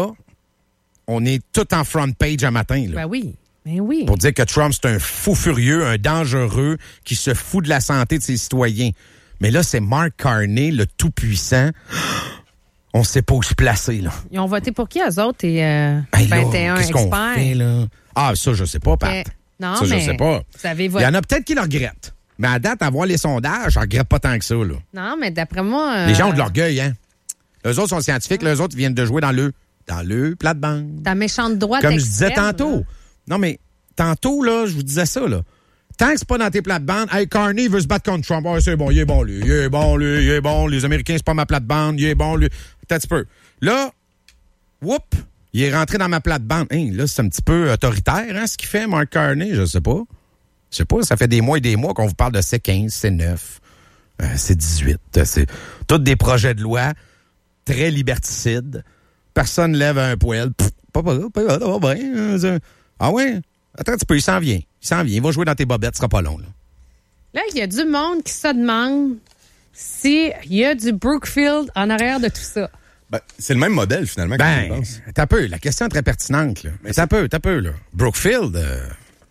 on est tout en front page un matin. Là, ben oui, ben oui. pour dire que Trump, c'est un fou furieux, un dangereux qui se fout de la santé de ses citoyens. Mais là, c'est Mark Carney, le tout-puissant. On ne sait pas où se placer, là. Ils ont voté pour qui, eux autres, et euh, hey, là, vingt et un qu'est-ce experts? Qu'on fait, là? Ah, ça, je sais pas, Pat. Mais, non, ça, mais je sais pas. Il y en a peut-être qui le regrettent. Mais à date, à voir les sondages, je regrette pas tant que ça, là. Non, mais d'après moi... Euh... Les gens ont de l'orgueil, hein. Eux autres sont scientifiques, les autres viennent de jouer dans le, dans le plate-bande. Ta méchante droite Comme extrême, je disais tantôt. Là. Non, mais tantôt, là, je vous disais ça, là. Tant que c'est pas dans tes plates-bandes, hey, Carney veut se battre contre Trump. Oh, c'est bon, il est bon, lui. Il est bon, lui. Il est bon. Les Américains, c'est pas ma plate-bande. Il est bon, lui. Peut-être un petit peu. Là, whoop, il est rentré dans ma plate-bande. Hein, là, c'est un petit peu autoritaire, hein, ce qu'il fait, Mark Carney, je sais pas. Je sais pas, ça fait des mois et des mois qu'on vous parle de C quinze, C neuf, euh, C dix-huit. C'est tous des projets de loi très liberticides. Personne lève un poil. Pff, pas pas pas pas pas bien. Ah ouais? Attends un petit peu, il s'en vient. Il s'en vient. Il va jouer dans tes bobettes, ce sera pas long, là. Là, il y a du monde qui se demande s'il y a du Brookfield en arrière de tout ça. Ben, c'est le même modèle, finalement, que Ben, tu penses. t'as peu. La question est très pertinente, là. Mais t'as peu, t'as peu, là. Brookfield, euh...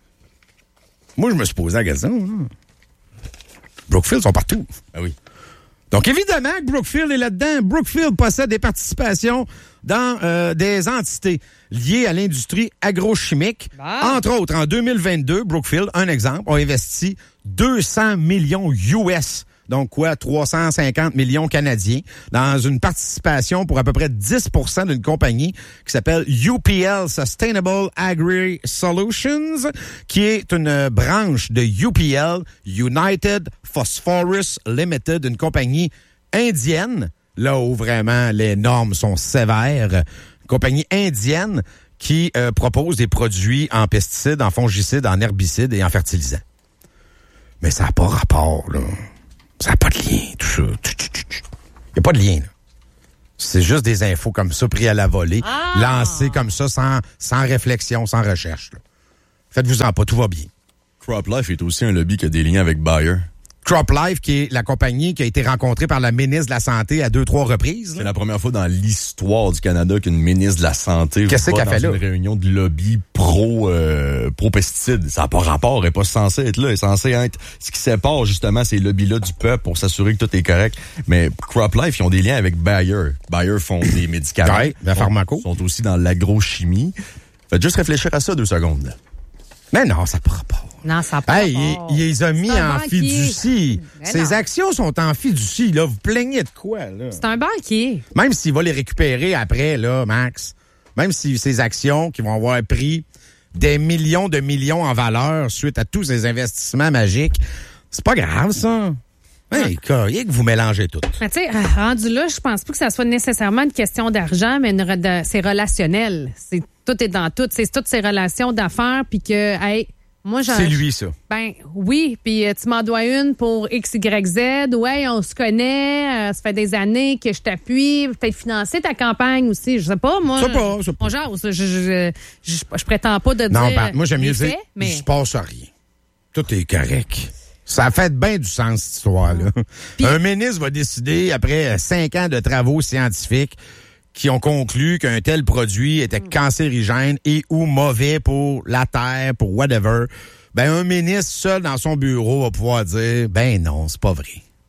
moi, je me suis posé la question, là. Brookfield sont partout. Ah oui. Donc, évidemment que Brookfield est là-dedans. Brookfield possède des participations dans euh, des entités liées à l'industrie agrochimique. Bah. Entre autres, en deux mille vingt-deux, Brookfield, un exemple, a investi deux cents millions U S, donc quoi, trois cent cinquante millions canadiens, dans une participation pour à peu près dix pour cent d'une compagnie qui s'appelle U P L Sustainable Agri Solutions, qui est une branche de U P L, United Phosphorus Limited, une compagnie indienne, là où vraiment les normes sont sévères, une compagnie indienne qui euh, propose des produits en pesticides, en fongicides, en herbicides et en fertilisants. Mais ça n'a pas rapport, là. Ça n'a pas de lien, tout ça. Il n'y a pas de lien, là. C'est juste des infos comme ça, pris à la volée, ah! lancées comme ça, sans, sans réflexion, sans recherche, là. Faites-vous-en pas, tout va bien. CropLife est aussi un lobby qui a des liens avec Bayer. CropLife, qui est la compagnie qui a été rencontrée par la ministre de la Santé à deux, trois reprises. C'est la première fois dans l'histoire du Canada qu'une ministre de la Santé Qu'est-ce va qu'elle dans fait là? une réunion de lobby pro euh, pro pesticides. Ça n'a pas rapport, elle n'est pas censée être là. Elle est censée être ce qui sépare justement ces lobbies-là du peuple pour s'assurer que tout est correct. Mais CropLife, ils ont des liens avec Bayer. Bayer font des médicaments. Ouais, la pharmaco. Ils sont aussi dans l'agrochimie. Faites juste réfléchir à ça deux secondes. Mais non, ça n'a pas rapport. Non, ça n'a pas Hey, rapport. il, il les a mis C'est un en banquier. fiducie. Mais Ses non. actions sont en fiducie, là. Vous plaignez de quoi, là? C'est un banquier. Même s'il va les récupérer après, là, Max, même si ces actions qui vont avoir pris des millions de millions en valeur suite à tous ces investissements magiques, c'est pas grave, ça. Hey, quoi, il y a que vous mélangez tout. Mais tu sais, rendu là, je pense pas que ça soit nécessairement une question d'argent, mais une re- de- c'est relationnel. C'est tout est dans tout. C'est toutes ces relations d'affaires, puis que, hey, moi, j'en... C'est lui, ça. Ben oui, puis euh, tu m'en dois une pour X, Y, Z. Ouais, on se connaît, euh, ça fait des années que je t'appuie, peut-être financer ta campagne aussi. Je sais pas, moi. Je sais pas, je sais pas. On jase. Je, je, je, je, je prétends pas de Non, dire. ben, moi, j'aime les mieux dire, faits, mais... il se passe rien. Tout est correct. Ça a fait bien du sens, cette histoire-là. Puis- Un ministre va décider, après cinq ans de travaux scientifiques, qui ont conclu qu'un tel produit était cancérigène et ou mauvais pour la terre, pour whatever, ben un ministre seul dans son bureau va pouvoir dire, ben non, c'est pas vrai.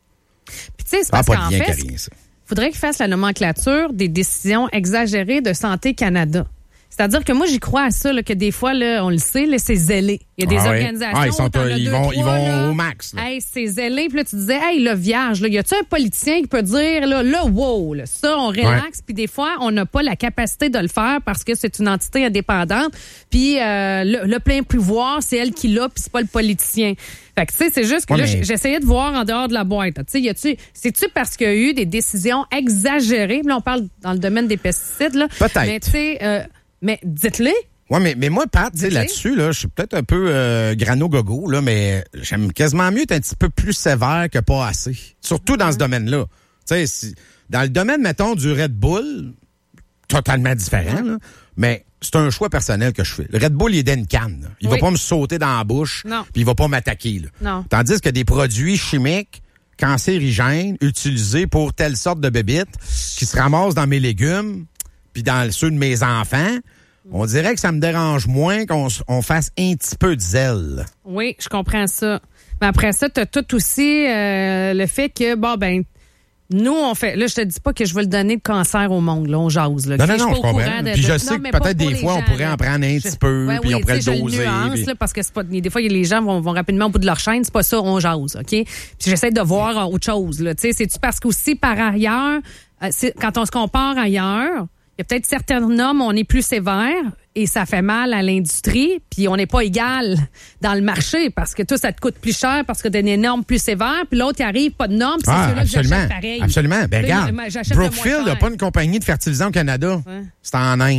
Puis tu sais, c'est Ça n'a parce pas qu'en de lien fait, qu'à rien, ça. faudrait qu'il fasse la nomenclature des décisions exagérées de Santé Canada. C'est-à-dire que moi, j'y crois à ça, là, que des fois, là, on le sait, là, c'est zélé. Il y a des Ah ouais. organisations Ah, ils sont, où t'en as ils deux, vont, ils trois, vont là. au max, là. Hey, c'est zélé. Puis là, tu disais, hey, le vierge, là, y a-tu un politicien qui peut dire, là, là, wow, là, ça, on relaxe. Puis des fois, on n'a pas la capacité de le faire parce que c'est une entité indépendante. Puis euh, le, le plein pouvoir, c'est elle qui l'a, puis c'est pas le politicien. Fait que, tu sais, c'est juste que Ouais, là, mais- j'essayais de voir en dehors de la boîte. Tu sais, y a-tu, c'est-tu parce qu'il y a eu des décisions exagérées? Puis là, on parle dans le domaine des pesticides, là. Peut-être. Mais, tu sais, euh, mais dites-le. Ouais, mais, mais moi, Pat, tu sais, Dites-le. là-dessus, là, je suis peut-être un peu euh, grano-gogo, là, mais j'aime quasiment mieux être un petit peu plus sévère que pas assez. Surtout dans ce domaine-là. Tu sais, si- dans le domaine, mettons, du Red Bull, totalement différent, là, mais c'est un choix personnel que je fais. Le Red Bull, il est dans une canne, là. Il Oui. va pas me sauter dans la bouche, Non. puis il va pas m'attaquer, là. Non. Tandis que des produits chimiques cancérigènes utilisés pour telle sorte de bébites qui se ramassent dans mes légumes puis dans ceux de mes enfants, on dirait que ça me dérange moins qu'on s- on fasse un petit peu de zèle. Oui, je comprends ça. Mais après ça, tu as tout aussi euh, le fait que, bon, ben, nous, on fait. Là, je te dis pas que je veux le donner de cancer au monde, là, on jase. Là, Non, OK? non, suis non, pas je au comprends. courant de- Puis je de- sais non, que mais pas peut-être pour des les fois, on gens, pourrait là. en prendre un Je- petit peu, Ouais, puis oui, on pourrait tu sais, le je doser, nuance, puis- là, parce que c'est pas. Des fois, les gens vont, vont rapidement au bout de leur chaîne. C'est pas ça, on jase, OK? Puis j'essaie de voir autre chose, là. Tu sais, c'est-tu parce qu'aussi, par ailleurs, euh, c'est- quand on se compare ailleurs, il y a peut-être certaines normes, on est plus sévère et ça fait mal à l'industrie, puis on n'est pas égal dans le marché parce que toi, ça te coûte plus cher parce que tu as des normes plus sévères, puis l'autre, il arrive, pas de normes, puis c'est Ah, ceux-là que absolument. j'achète pareil. Absolument. Ben, Là, regarde, j'achète le moins Brookfield n'a cher. pas une compagnie de fertilisants au Canada. Ouais. C'est en Inde.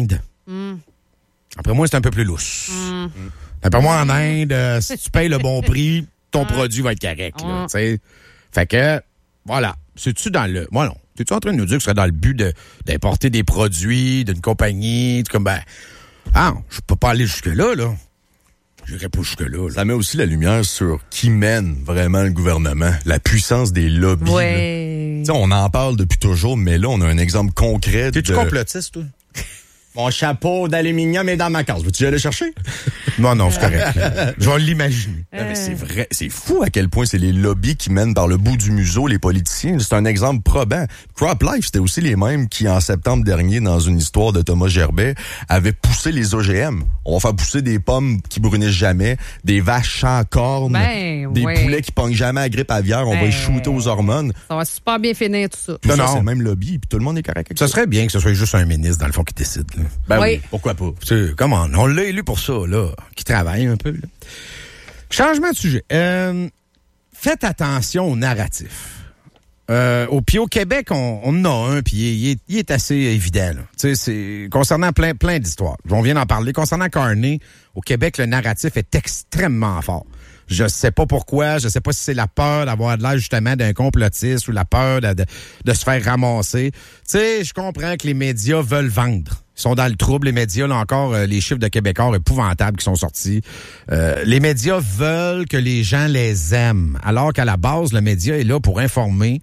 Mm. Après moi, c'est un peu plus lousse. Mm. Après moi, en Inde, euh, si tu payes le bon prix, ton produit va être correct. Là, t'sais. Fait que, voilà. C'est-tu dans le... Moi, non. T'es-tu en train de nous dire que ce serait dans le but de, d'importer des produits d'une compagnie? Comme, ben, ah, je peux pas aller jusque-là, là. J'irai pas jusque-là. Là. Ça met aussi la lumière sur qui mène vraiment le gouvernement, la puissance des lobbies. Ouais. On en parle depuis toujours, mais là, on a un exemple concret. T'es-tu de... complotiste, toi? Mon chapeau d'aluminium est dans ma case. Veux-tu y aller chercher? Non, non, c'est correct. Je vais l'imaginer. Non, mais c'est vrai, c'est fou à quel point c'est les lobbies qui mènent par le bout du museau les politiciens. C'est un exemple probant. Crop Life, c'était aussi les mêmes qui, en septembre dernier, dans une histoire de Thomas Gerbet, avaient poussé les O G M. On va faire pousser des pommes qui brunissent jamais, des vaches sans cornes, ben, des ouais. poulets qui pognent jamais à grippe aviaire. On ben, va les shooter aux hormones. Ça va super bien finir tout ça. Tout non, ça, non. c'est le même lobby, puis tout le monde est correct avec ça. Ça serait bien que ce soit juste un ministre, dans le fond, qui décide. Là. Ben oui. oui, pourquoi pas? Tu comment on l'a élu pour ça, là, qui travaille un peu. Là. Changement de sujet. Euh, faites attention au narratif. Euh, au, puis au Québec, on, on en a un, puis il est, il est assez évident. Là. Tu sais, c'est concernant plein, plein d'histoires. On vient d'en parler. Concernant Carney, au Québec, le narratif est extrêmement fort. Je sais pas pourquoi, je sais pas si c'est la peur d'avoir de l'air justement d'un complotiste ou la peur de, de, de se faire ramasser. Tu sais, je comprends que les médias veulent vendre. Ils sont dans le trouble, les médias, là encore, euh, les chiffres de Québécois épouvantables qui sont sortis. Euh, les médias veulent que les gens les aiment, alors qu'à la base, le média est là pour informer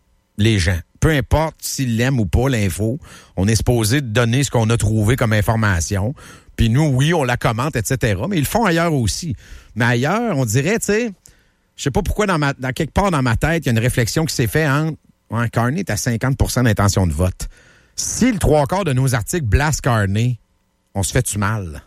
les gens. Peu importe s'ils l'aiment ou pas, l'info, on est supposé donner ce qu'on a trouvé comme information. Puis nous, oui, on la commente, et cetera. Mais ils le font ailleurs aussi. Mais ailleurs, on dirait, tu sais, je sais pas pourquoi, dans, ma, dans quelque part dans ma tête, il y a une réflexion qui s'est faite entre ouais, Carney est à cinquante pour cent d'intention de vote. Si le trois quarts de nos articles blasent Carney, on se fait-tu mal?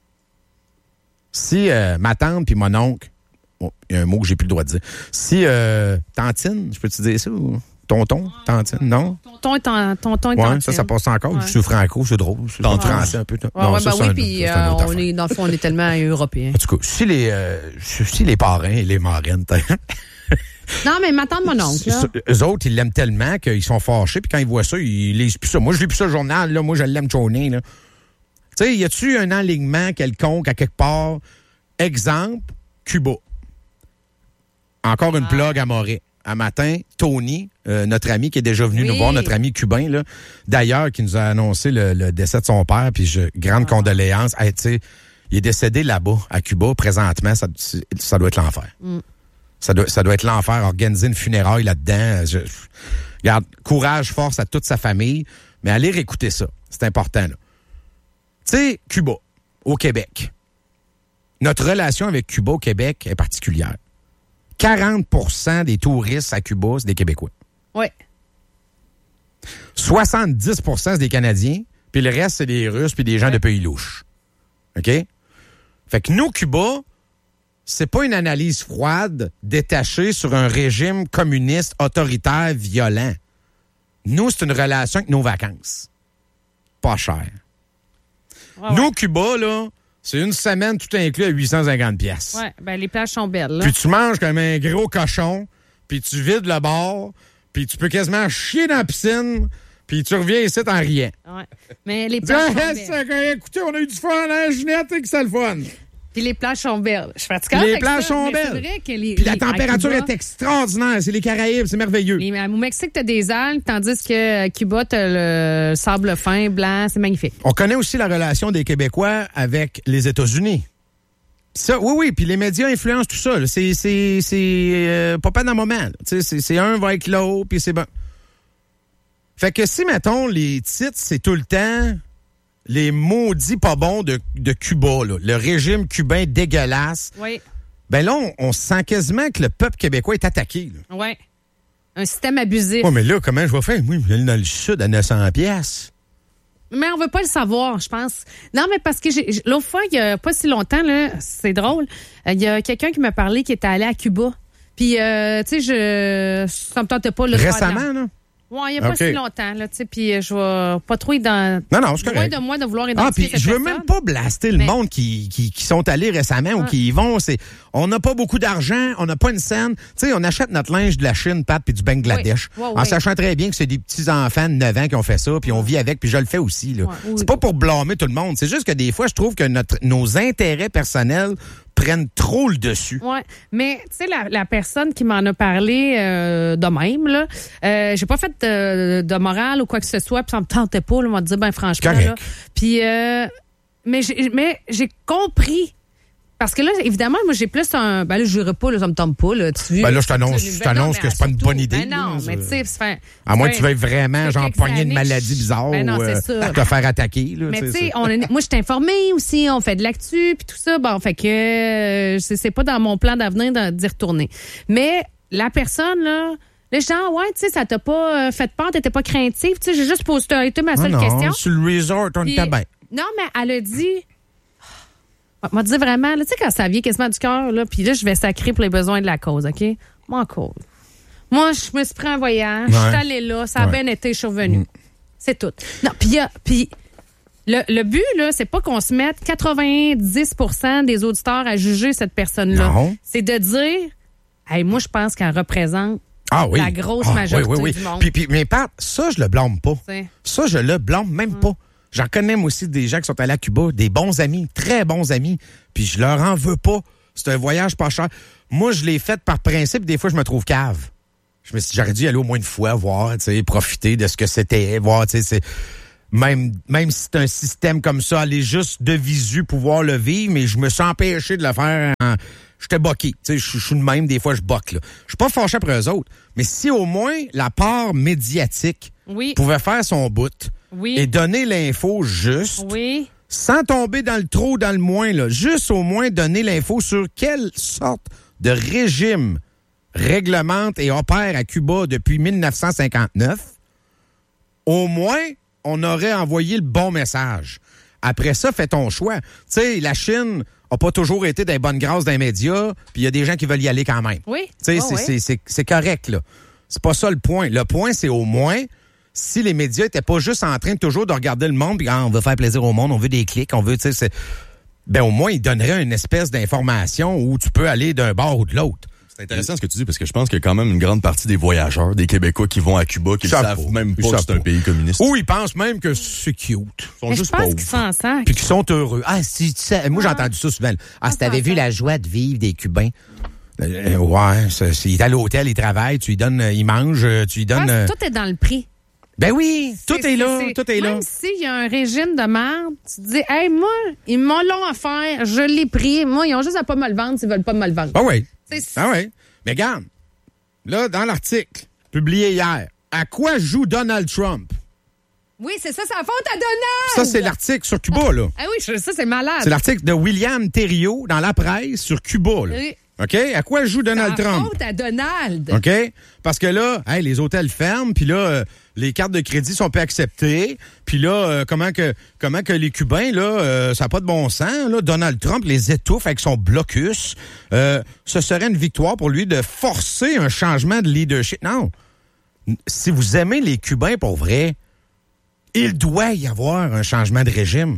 Si euh, ma tante puis mon oncle, il oh, y a un mot que j'ai plus le droit de dire, si euh, Tantine, je peux te dire ça ou... Tonton, tantine, non? Tonton est en, tonton est ouais, tantine. ça, ça passe encore. Ouais. Je suis franco, c'est drôle. Je suis ah. français un peu. Ouais, non, ouais, ça, ben c'est oui, un, puis ça, euh, on est, dans le fond, on est tellement européens. En tout cas, si les, euh, si les parrains et les marraines... non, mais ma tante, mon oncle, là. Eux autres, ils l'aiment tellement qu'ils sont fâchés, puis quand ils voient ça, ils lisent plus ça. Moi, je lis plus ça le journal, là. Moi, je l'aime Choney, là. Tu sais, y a-tu un alignement quelconque à quelque part? Exemple, Cuba. Encore une ah. plug à Moret. Un matin, Tony, euh, notre ami qui est déjà venu oui. nous voir, notre ami cubain, là, d'ailleurs, qui nous a annoncé le, le décès de son père, puis je, grande ah. condoléance. Hey, tu sais, il est décédé là-bas, à Cuba, présentement, ça, ça doit être l'enfer. Mm. Ça doit, ça doit être l'enfer, organiser une funéraille là-dedans. Je, je, regarde, courage, force à toute sa famille, mais allez réécouter ça. C'est important, là. Tu sais, Cuba, au Québec. Notre relation avec Cuba au Québec est particulière. quarante pour cent des touristes à Cuba, c'est des Québécois. Oui. soixante-dix pour cent, c'est des Canadiens, puis le reste, c'est des Russes puis des gens ouais. de pays louches. OK? Fait que nous, Cuba, c'est pas une analyse froide, détachée sur un régime communiste, autoritaire, violent. Nous, c'est une relation avec nos vacances. Pas cher. Ouais, nous, ouais. Cuba, là... C'est une semaine tout inclus à huit cent cinquante piastres. Ouais, ben les plages sont belles, là. Puis tu manges comme un gros cochon, puis tu vides le bar, puis tu peux quasiment chier dans la piscine, puis tu reviens ici en riant. Ouais. Mais les plages sont belles. Ça, écoutez, on a eu du fun à la Ginette et que c'est le fun. Puis les plages sont belles. Je suis fatiguée. Les plages sont belles. Que les, puis la les, température Cuba, est extraordinaire. C'est les Caraïbes, c'est merveilleux. Les, au Mexique, t'as des algues, tandis que Cuba, t'as le sable fin, blanc, c'est magnifique. On connaît aussi la relation des Québécois avec les États-Unis. Ça, oui, oui, puis les médias influencent tout ça. Là. C'est, c'est, c'est euh, pas pas dans le moment. C'est, c'est un va avec l'autre, puis c'est bon. Fait que si, mettons, les titres, c'est tout le temps... les maudits pas bons de, de Cuba, là, le régime cubain dégueulasse. Oui. Ben là, on, on sent quasiment que le peuple québécois est attaqué. Oui. Un système abusif. Oui, mais là, comment je vais faire? Oui, je vais aller dans le sud à neuf cents piastres. Mais on veut pas le savoir, je pense. Non, mais parce que j'ai, l'autre fois, il y a pas si longtemps, là, c'est drôle, il y a quelqu'un qui m'a parlé qui était allé à Cuba. Puis, euh, tu sais, je, ça me tentait pas le Récemment, là? Ouais, il n'y a pas okay. si longtemps, là, tu sais, puis je vais pas trop dans... Non, non, c'est correct. Loin de moi de vouloir identifier Ah, puis je veux personne. même pas blaster le mais... monde qui, qui, qui sont allés récemment ouais. ou qui y vont. C'est, on n'a pas beaucoup d'argent, on n'a pas une scène. Tu sais, on achète notre linge de la Chine, Pat, puis du Bangladesh, oui. Ouais, en oui. sachant très bien que c'est des petits-enfants de neuf ans qui ont fait ça, puis on vit avec, puis je le fais aussi. Là. Ouais, oui. C'est pas pour blâmer tout le monde. C'est juste que des fois, je trouve que notre, nos intérêts personnels prennent trop le dessus. Oui, mais tu sais, la, la personne qui m'en a parlé euh, de même, là, euh, j'ai pas fait de, de morale ou quoi que ce soit, puis ça me tentait pas, là, on m'a dit, ben franchement, là. Puis, euh, mais, j'ai, mais j'ai compris. Parce que là, évidemment, moi, j'ai plus un... Ben là, je dirais pas, là, ça me tombe pas, là. Tu, ben là, je t'annonce, je t'annonce que c'est pas une bonne idée. Ben non, là, mais tu sais, c'est... Fin, à moins que tu veuilles vraiment, genre, pogner une maladie bizarre ben non, ou euh, te faire attaquer, là. Mais tu sais, moi, je suis informée aussi, on fait de l'actu, puis tout ça. Bon, fait que euh, c'est, c'est pas dans mon plan d'avenir d'y retourner. Mais la personne, là... Les gens, ouais, tu sais, ça t'a pas euh, fait peur, t'étais pas craintive. Tu sais, j'ai juste posé été ma seule non, question. Non, sur le resort, on était bien. Non, mais elle a dit... M'a dit vraiment, tu sais, quand ça vient quasiment du cœur, là, puis là, je vais sacrer pour les besoins de la cause, OK? Moi, en cause. Moi, je me suis pris un voyage, ouais. je suis allée là, ça a ouais. bien été, je suis revenue. Mm. C'est tout. Non, puis puis le, le but, là, c'est pas qu'on se mette quatre-vingt-dix pour cent des auditeurs à juger cette personne-là. Non. C'est de dire, hey, moi, je pense qu'elle représente ah, oui. la grosse ah, majorité oui, oui, oui. du monde. Puis, puis, mais Pat, ça, je le blâme pas. C'est... Ça, je le blâme même mm. pas. J'en connais moi aussi des gens qui sont allés à Cuba, des bons amis, très bons amis, puis je leur en veux pas. C'est un voyage pas cher. Moi, je l'ai fait par principe, des fois, je me trouve cave. Je me suis dit, j'aurais dû y aller au moins une fois, voir, tu sais, profiter de ce que c'était, voir, tu sais, c'est... Même, même si c'est un système comme ça, aller juste de visu, pouvoir le vivre, mais je me suis empêché de le faire en... J'étais boqué. Tu sais, je suis de même, des fois, je boque, là. Je suis pas fâché après eux autres, mais si au moins la part médiatique oui. pouvait faire son bout... Oui. Et donner l'info juste, oui. sans tomber dans le trop, dans le moins, là, juste au moins donner l'info sur quelle sorte de régime réglemente et opère à Cuba depuis dix-neuf cent cinquante-neuf, au moins, on aurait envoyé le bon message. Après ça, fais ton choix. Tu sais, la Chine n'a pas toujours été dans les bonnes grâces des médias, puis il y a des gens qui veulent y aller quand même. Oui. Tu sais, oh, c'est, oui. c'est, c'est, c'est correct, là. C'est pas ça le point. Le point, c'est au moins... Si les médias étaient pas juste en train de toujours de regarder le monde, puis ah, on veut faire plaisir au monde, on veut des clics, on veut, tu sais, c'est... ben au moins ils donneraient une espèce d'information où tu peux aller d'un bord ou de l'autre. C'est intéressant ce que tu dis parce que je pense qu'il y a quand même une grande partie des voyageurs, des Québécois qui vont à Cuba, qui ne savent même pas que c'est un pays communiste. Ou ils pensent même que c'est cute. Ils sont mais juste je pense pauvres. Qu'ils s'en sacrent. Puis qu'ils sont heureux. Ah, si tu sais, moi j'ai entendu ça souvent. Ah, si t'avais vu la joie de vivre des Cubains. Euh, ouais, c'est, c'est, il est à l'hôtel, il travaille, tu lui donnes, il mange, tu lui donnes. Euh... Tout est dans le prix. Ben oui, tout c'est, est là, c'est, tout est même là. Même s'il y a un régime de merde, tu te dis, hey, moi, ils m'ont long à faire, je l'ai pris. Moi, ils ont juste à pas me le vendre s'ils veulent pas me le vendre. Ah oui. Ah oui. Mais regarde, là, dans l'article publié hier, à quoi joue Donald Trump? Oui, c'est ça, c'est la faute à Donald! Ça, c'est l'article sur Cuba, là. Ah oui, ça, c'est malade. C'est l'article de William Thériault dans la presse sur Cuba, là. Oui. OK? À quoi joue Donald c'est la Trump? Faute à Donald. OK? Parce que là, hey, les hôtels ferment, puis là, euh, les cartes de crédit sont pas acceptées, puis là, euh, comment que comment que les Cubains, là, euh, ça n'a pas de bon sens, là, Donald Trump les étouffe avec son blocus. Euh, ce serait une victoire pour lui de forcer un changement de leadership. Non. Si vous aimez les Cubains pour vrai, il doit y avoir un changement de régime.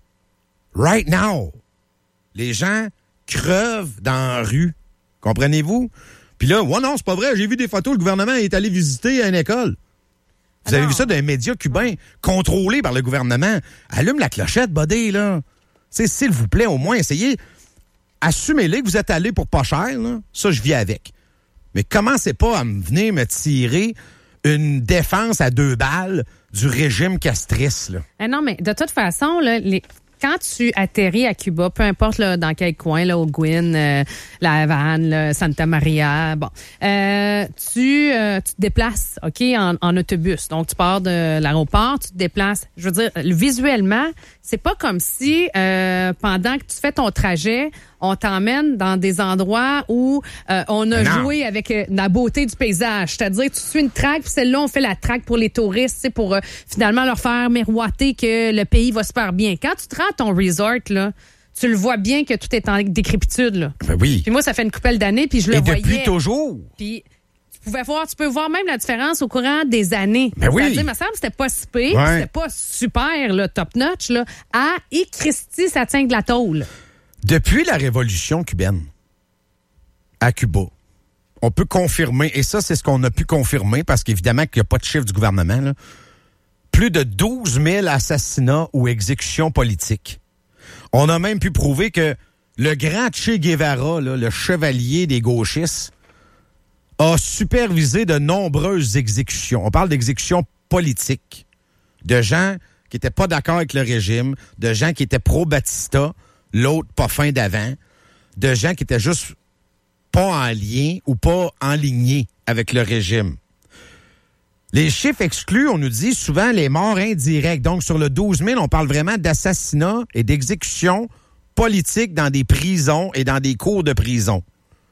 Right now. Les gens crevent dans la rue. Comprenez-vous? Puis là, ouais, non, c'est pas vrai. J'ai vu des photos, le gouvernement est allé visiter une école. Vous Alors, avez vu ça d'un média cubain contrôlé par le gouvernement. Allume la clochette, buddy, là. Tu sais, s'il vous plaît, au moins, essayez. Assumez-les que vous êtes allés pour pas cher, là. Ça, je vis avec. Mais commencez pas à me venir me tirer une défense à deux balles du régime castrice, là. Ah non, mais de toute façon, là, les... quand tu atterris à Cuba, peu importe là, dans quel coin, là, au Guin, euh, la Havane, là, Santa Maria, bon, euh, tu, euh, tu te déplaces, OK, en, en autobus. Donc, tu pars de l'aéroport, tu te déplaces. Je veux dire, visuellement, c'est pas comme si, euh, pendant que tu fais ton trajet, on t'emmène dans des endroits où euh, on a non. joué avec euh, la beauté du paysage. C'est-à-dire, tu suis une traque, puis celle-là, on fait la traque pour les touristes, tu sais, pour euh, finalement leur faire miroiter que le pays va super bien. Quand tu te rends à ton resort, là, tu le vois bien que tout est en décrépitude, là. Ben oui. Puis moi, ça fait une couple d'années, puis je le Et voyais. depuis toujours. Puis tu pouvais voir, tu peux voir même la différence au courant des années. Ben oui. C'est-à-dire, il me semble que c'était pas si pire, Ouais. c'était pas super, là, top-notch, là. Ah, et Christy, ça tient de la tôle. Depuis la révolution cubaine, à Cuba, on peut confirmer, et ça, c'est ce qu'on a pu confirmer, parce qu'évidemment qu'il n'y a pas de chiffre du gouvernement, là, plus de douze mille assassinats ou exécutions politiques. On a même pu prouver que le grand Che Guevara, là, le chevalier des gauchistes, a supervisé de nombreuses exécutions. On parle d'exécutions politiques, de gens qui n'étaient pas d'accord avec le régime, de gens qui étaient pro-Batista, l'autre pas fin d'avant, de gens qui étaient juste pas en lien ou pas enlignés avec le régime. Les chiffres exclus, on nous dit souvent les morts indirects. Donc, sur le douze mille, on parle vraiment d'assassinats et d'exécutions politiques dans des prisons et dans des cours de prison.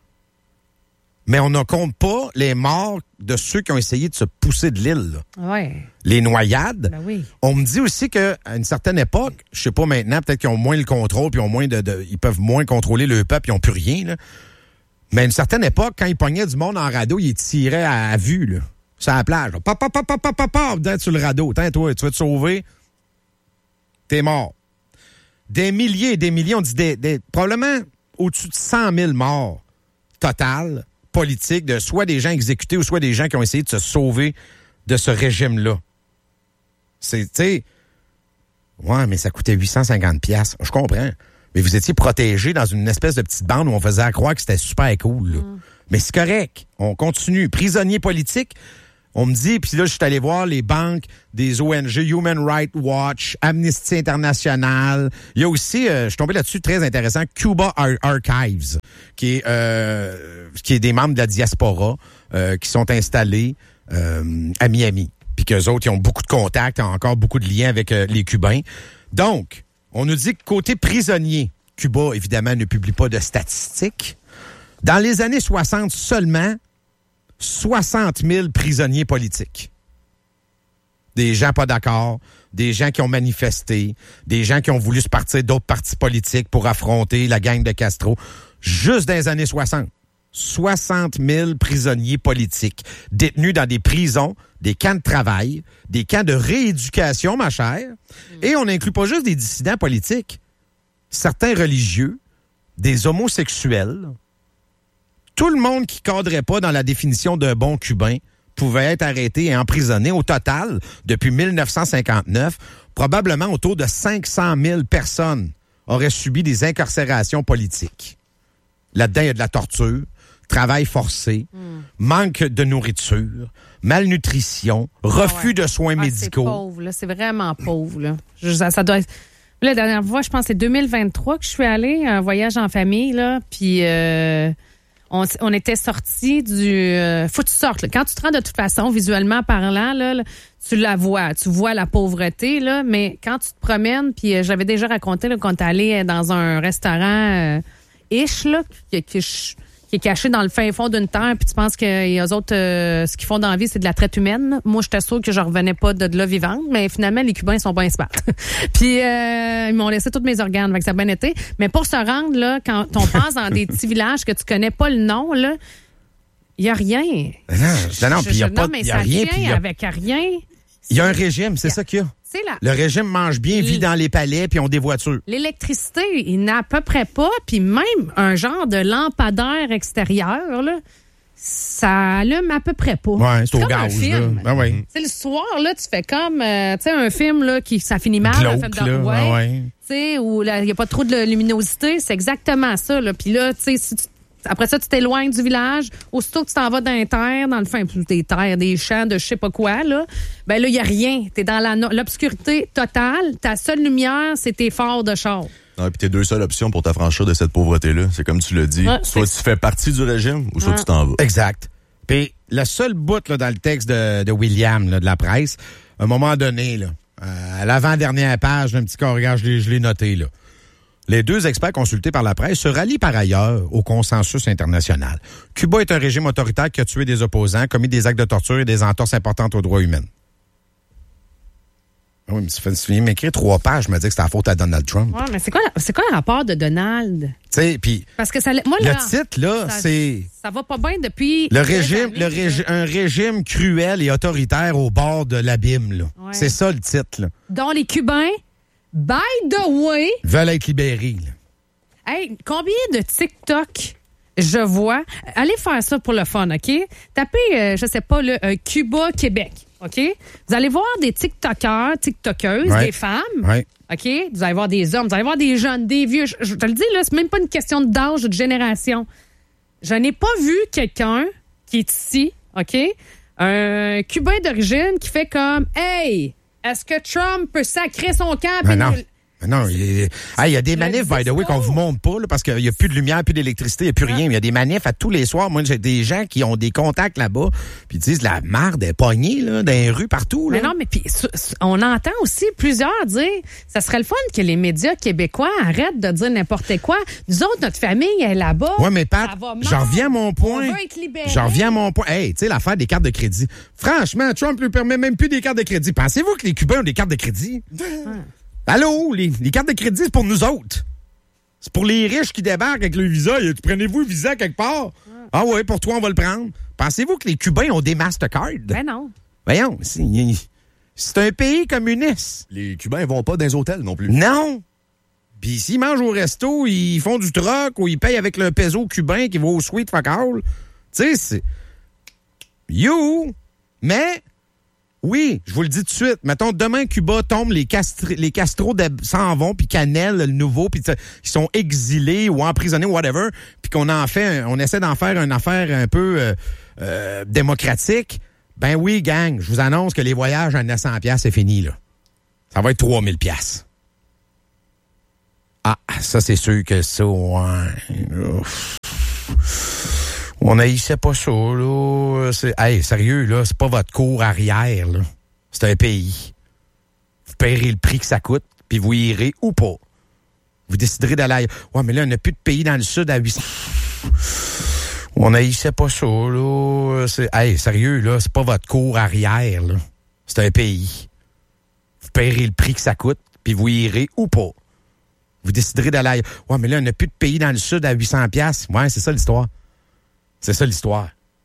Mais on ne compte pas les morts de ceux qui ont essayé de se pousser de l'île. Là. Ouais. Les noyades. Ben oui. On me dit aussi qu'à une certaine époque, je sais pas maintenant, peut-être qu'ils ont moins le contrôle, puis ils ont moins de, de ils peuvent moins contrôler le peuple, ils n'ont plus rien. Là. Mais à une certaine époque, quand ils pognaient du monde en radeau, ils tiraient à, à vue, là, sur la plage. Pop, pop, pop, pop, pop, pop, pop, sur le radeau. Tiens, toi, tu vas te sauver, t'es mort. Des milliers et des milliers, on dit des, des, probablement au-dessus de cent mille morts total, politiques, de soit des gens exécutés ou soit des gens qui ont essayé de se sauver de ce régime-là. C'est, tu sais, ouais, mais ça coûtait huit cent cinquante piastres. Je comprends. Mais vous étiez protégés dans une espèce de petite bande où on faisait croire que c'était super cool. Là. Mm. Mais c'est correct. On continue. Prisonniers politiques, on me dit, puis là, je suis allé voir les banques des O N G, Human Rights Watch, Amnesty International. Il y a aussi, euh, je suis tombé là-dessus, très intéressant, Cuba Ar- Archives, qui est, euh, qui est des membres de la diaspora euh, qui sont installés euh, à Miami. Puis qu'eux autres, ils ont beaucoup de contacts, ont encore beaucoup de liens avec euh, les Cubains. Donc, on nous dit que côté prisonnier, Cuba, évidemment, ne publie pas de statistiques. Dans les années soixante seulement, soixante mille prisonniers politiques. Des gens pas d'accord, des gens qui ont manifesté, des gens qui ont voulu se partir d'autres partis politiques pour affronter la gang de Castro. Juste dans les années soixante. soixante mille prisonniers politiques détenus dans des prisons, des camps de travail, des camps de rééducation, ma chère. Mm. Et on n'inclut pas juste des dissidents politiques. Certains religieux, des homosexuels. Tout le monde qui cadrait pas dans la définition d'un bon Cubain pouvait être arrêté et emprisonné. Au total, depuis mille neuf cent cinquante-neuf, probablement autour de cinq cent mille personnes auraient subi des incarcérations politiques. Là-dedans, il y a de la torture, travail forcé, mm. manque de nourriture, malnutrition, refus ah ouais. de soins ah, médicaux. C'est pauvre, là. C'est vraiment pauvre. Là. Je, ça, ça doit être... La dernière fois, je pense que c'est deux mille vingt-trois que je suis allée, un voyage en famille, là, puis euh, on, on était sortis du... Euh, faut que tu sortes. Là. Quand tu te rends de toute façon, visuellement parlant, là, là, tu la vois, tu vois la pauvreté, là, mais quand tu te promènes, puis euh, j'avais déjà raconté là, qu'on est allé dans un restaurant... Euh, ish, là, qui, qui, qui est caché dans le fin fond d'une terre, puis tu penses que les autres, euh, ce qu'ils font dans la vie, c'est de la traite humaine. Moi, j'étais sûre que je revenais pas de, de là vivante, mais finalement, les Cubains, ils sont bien smart. Puis, euh, ils m'ont laissé tous mes organes, fait que ça a bien été. Mais pour se rendre, là, quand on passe dans des petits villages que tu connais pas le nom, là, il y a rien. Non, non, puis il y a pas, il y a rien. Il y a avec rien. Il y a un régime, c'est ça qu'il y a. C'est là. Le régime mange bien, vit dans les palais, puis ont des voitures. L'électricité, il n'a à peu près pas, puis même un genre de lampadaire extérieur, là, ça allume à peu près pas. Ouais, c'est, c'est au gaz, là. Ben oui. C'est le soir, là, tu fais comme, euh, tu sais, un film, là, qui, ça finit mal, Glauque, un film de ouais, ouais, ouais. Tu sais, où il n'y a pas trop de luminosité, c'est exactement ça, là. Puis là, tu sais, si tu après ça, tu t'éloignes du village. Aussitôt que tu t'en vas dans les terres, dans le fin des terres, des champs, de je sais pas quoi, là, ben là, il n'y a rien. Tu es dans la no- l'obscurité totale. Ta seule lumière, c'est tes phares de char. Ah, puis tes deux seules options pour t'affranchir de cette pauvreté-là, c'est comme tu l'as dit. Ouais, soit c'est... tu fais partie du régime ou soit ouais. tu t'en vas. Exact. Puis le seul bout là, dans le texte de, de William, là, de la presse, à un moment donné, là, euh, à l'avant-dernière page, un petit corrigage, je l'ai, je l'ai noté, là. Les deux experts consultés par la presse se rallient par ailleurs au consensus international. Cuba est un régime autoritaire qui a tué des opposants, commis des actes de torture et des entorses importantes aux droits humains. Oui, mais si tu viens m'écrire trois pages, je me dis que c'est la faute à Donald Trump. Oui, mais c'est quoi, c'est quoi le rapport de Donald? Tu sais, puis. Parce que ça, moi, là, le titre, là, ça, c'est. Ça va pas bien depuis. Le régime, années, le régime, un régime cruel et autoritaire au bord de l'abîme, là. Ouais. C'est ça le titre, là. Dont les Cubains, by the way. Veulent être libérés, là. Hey, combien de TikTok je vois? Allez faire ça pour le fun, OK? Tapez, euh, je sais pas, le euh, Cuba, Québec. OK? Vous allez voir des TikTokers, TikTokeuses, ouais. des femmes. Ouais. OK? Vous allez voir des hommes, vous allez voir des jeunes, des vieux. Je, je te le dis, là, c'est même pas une question d'âge ou de génération. Je n'ai pas vu quelqu'un qui est ici, OK? Un Cubain d'origine qui fait comme, hey, est-ce que Trump peut sacrer son camp? Ben non. Non, il y, a, il y a des manifs, by the way, qu'on vous montre pas, là, parce qu'il n'y a plus de lumière, plus d'électricité, il n'y a plus rien. Il y a des manifs à tous les soirs. Moi, j'ai des gens qui ont des contacts là-bas, puis ils disent la marde est pognée, là, dans les rues partout. Là. Mais non, mais puis on entend aussi plusieurs dire, ça serait le fun que les médias québécois arrêtent de dire n'importe quoi. Nous autres, notre famille est là-bas. Oui, mais Pat, j'en reviens à mon point. On veut être libérés. J'en reviens à mon point. Hey, tu sais, l'affaire des cartes de crédit. Franchement, Trump lui permet même plus des cartes de crédit. Pensez-vous que les Cubains ont des cartes de crédit? Hum. Allô, les, les cartes de crédit, c'est pour nous autres. C'est pour les riches qui débarquent avec le visa. Tu prenez-vous le visa quelque part? Ah, ah ouais, pour toi, on va le prendre. Pensez-vous que les Cubains ont des Mastercard? Ben non. Voyons, c'est, c'est un pays communiste. Les Cubains vont pas dans les hôtels non plus. Non. Puis s'ils mangent au resto, ils font du troc ou ils payent avec le peso cubain qui va au sweet fuck all. Tu sais, c'est... You! Mais... Oui, je vous le dis tout de suite. Mettons, demain, Cuba tombe, les, Castri- les Castro s'en vont, puis Canel, le nouveau, puis ils sont exilés ou emprisonnés ou whatever, puis qu'on en fait, on essaie d'en faire une affaire un peu euh, euh, démocratique. Ben oui, gang, je vous annonce que les voyages à neuf cents dollars, c'est fini, là. Ça va être trois mille dollars. Ah, ça, c'est sûr que ça, ouais. Ouf. On haïssait pas ça, là. C'est, hey, sérieux, là, c'est pas votre cour arrière, là. C'est un pays. Vous payerez le prix que ça coûte, puis vous irez ou pas. Vous déciderez d'aller... Ouais, mais là, on n'a plus de pays dans le sud à huit cents... On haïssait pas ça, là. C'est, hey, sérieux, là, c'est pas votre cour arrière, là. C'est un pays. Vous payerez le prix que ça coûte, puis vous irez ou pas. Vous déciderez d'aller... Ouais, mais là, on n'a plus de pays dans le sud à huit cents dollars. Ouais, c'est ça l'histoire. C'est ça l'histoire.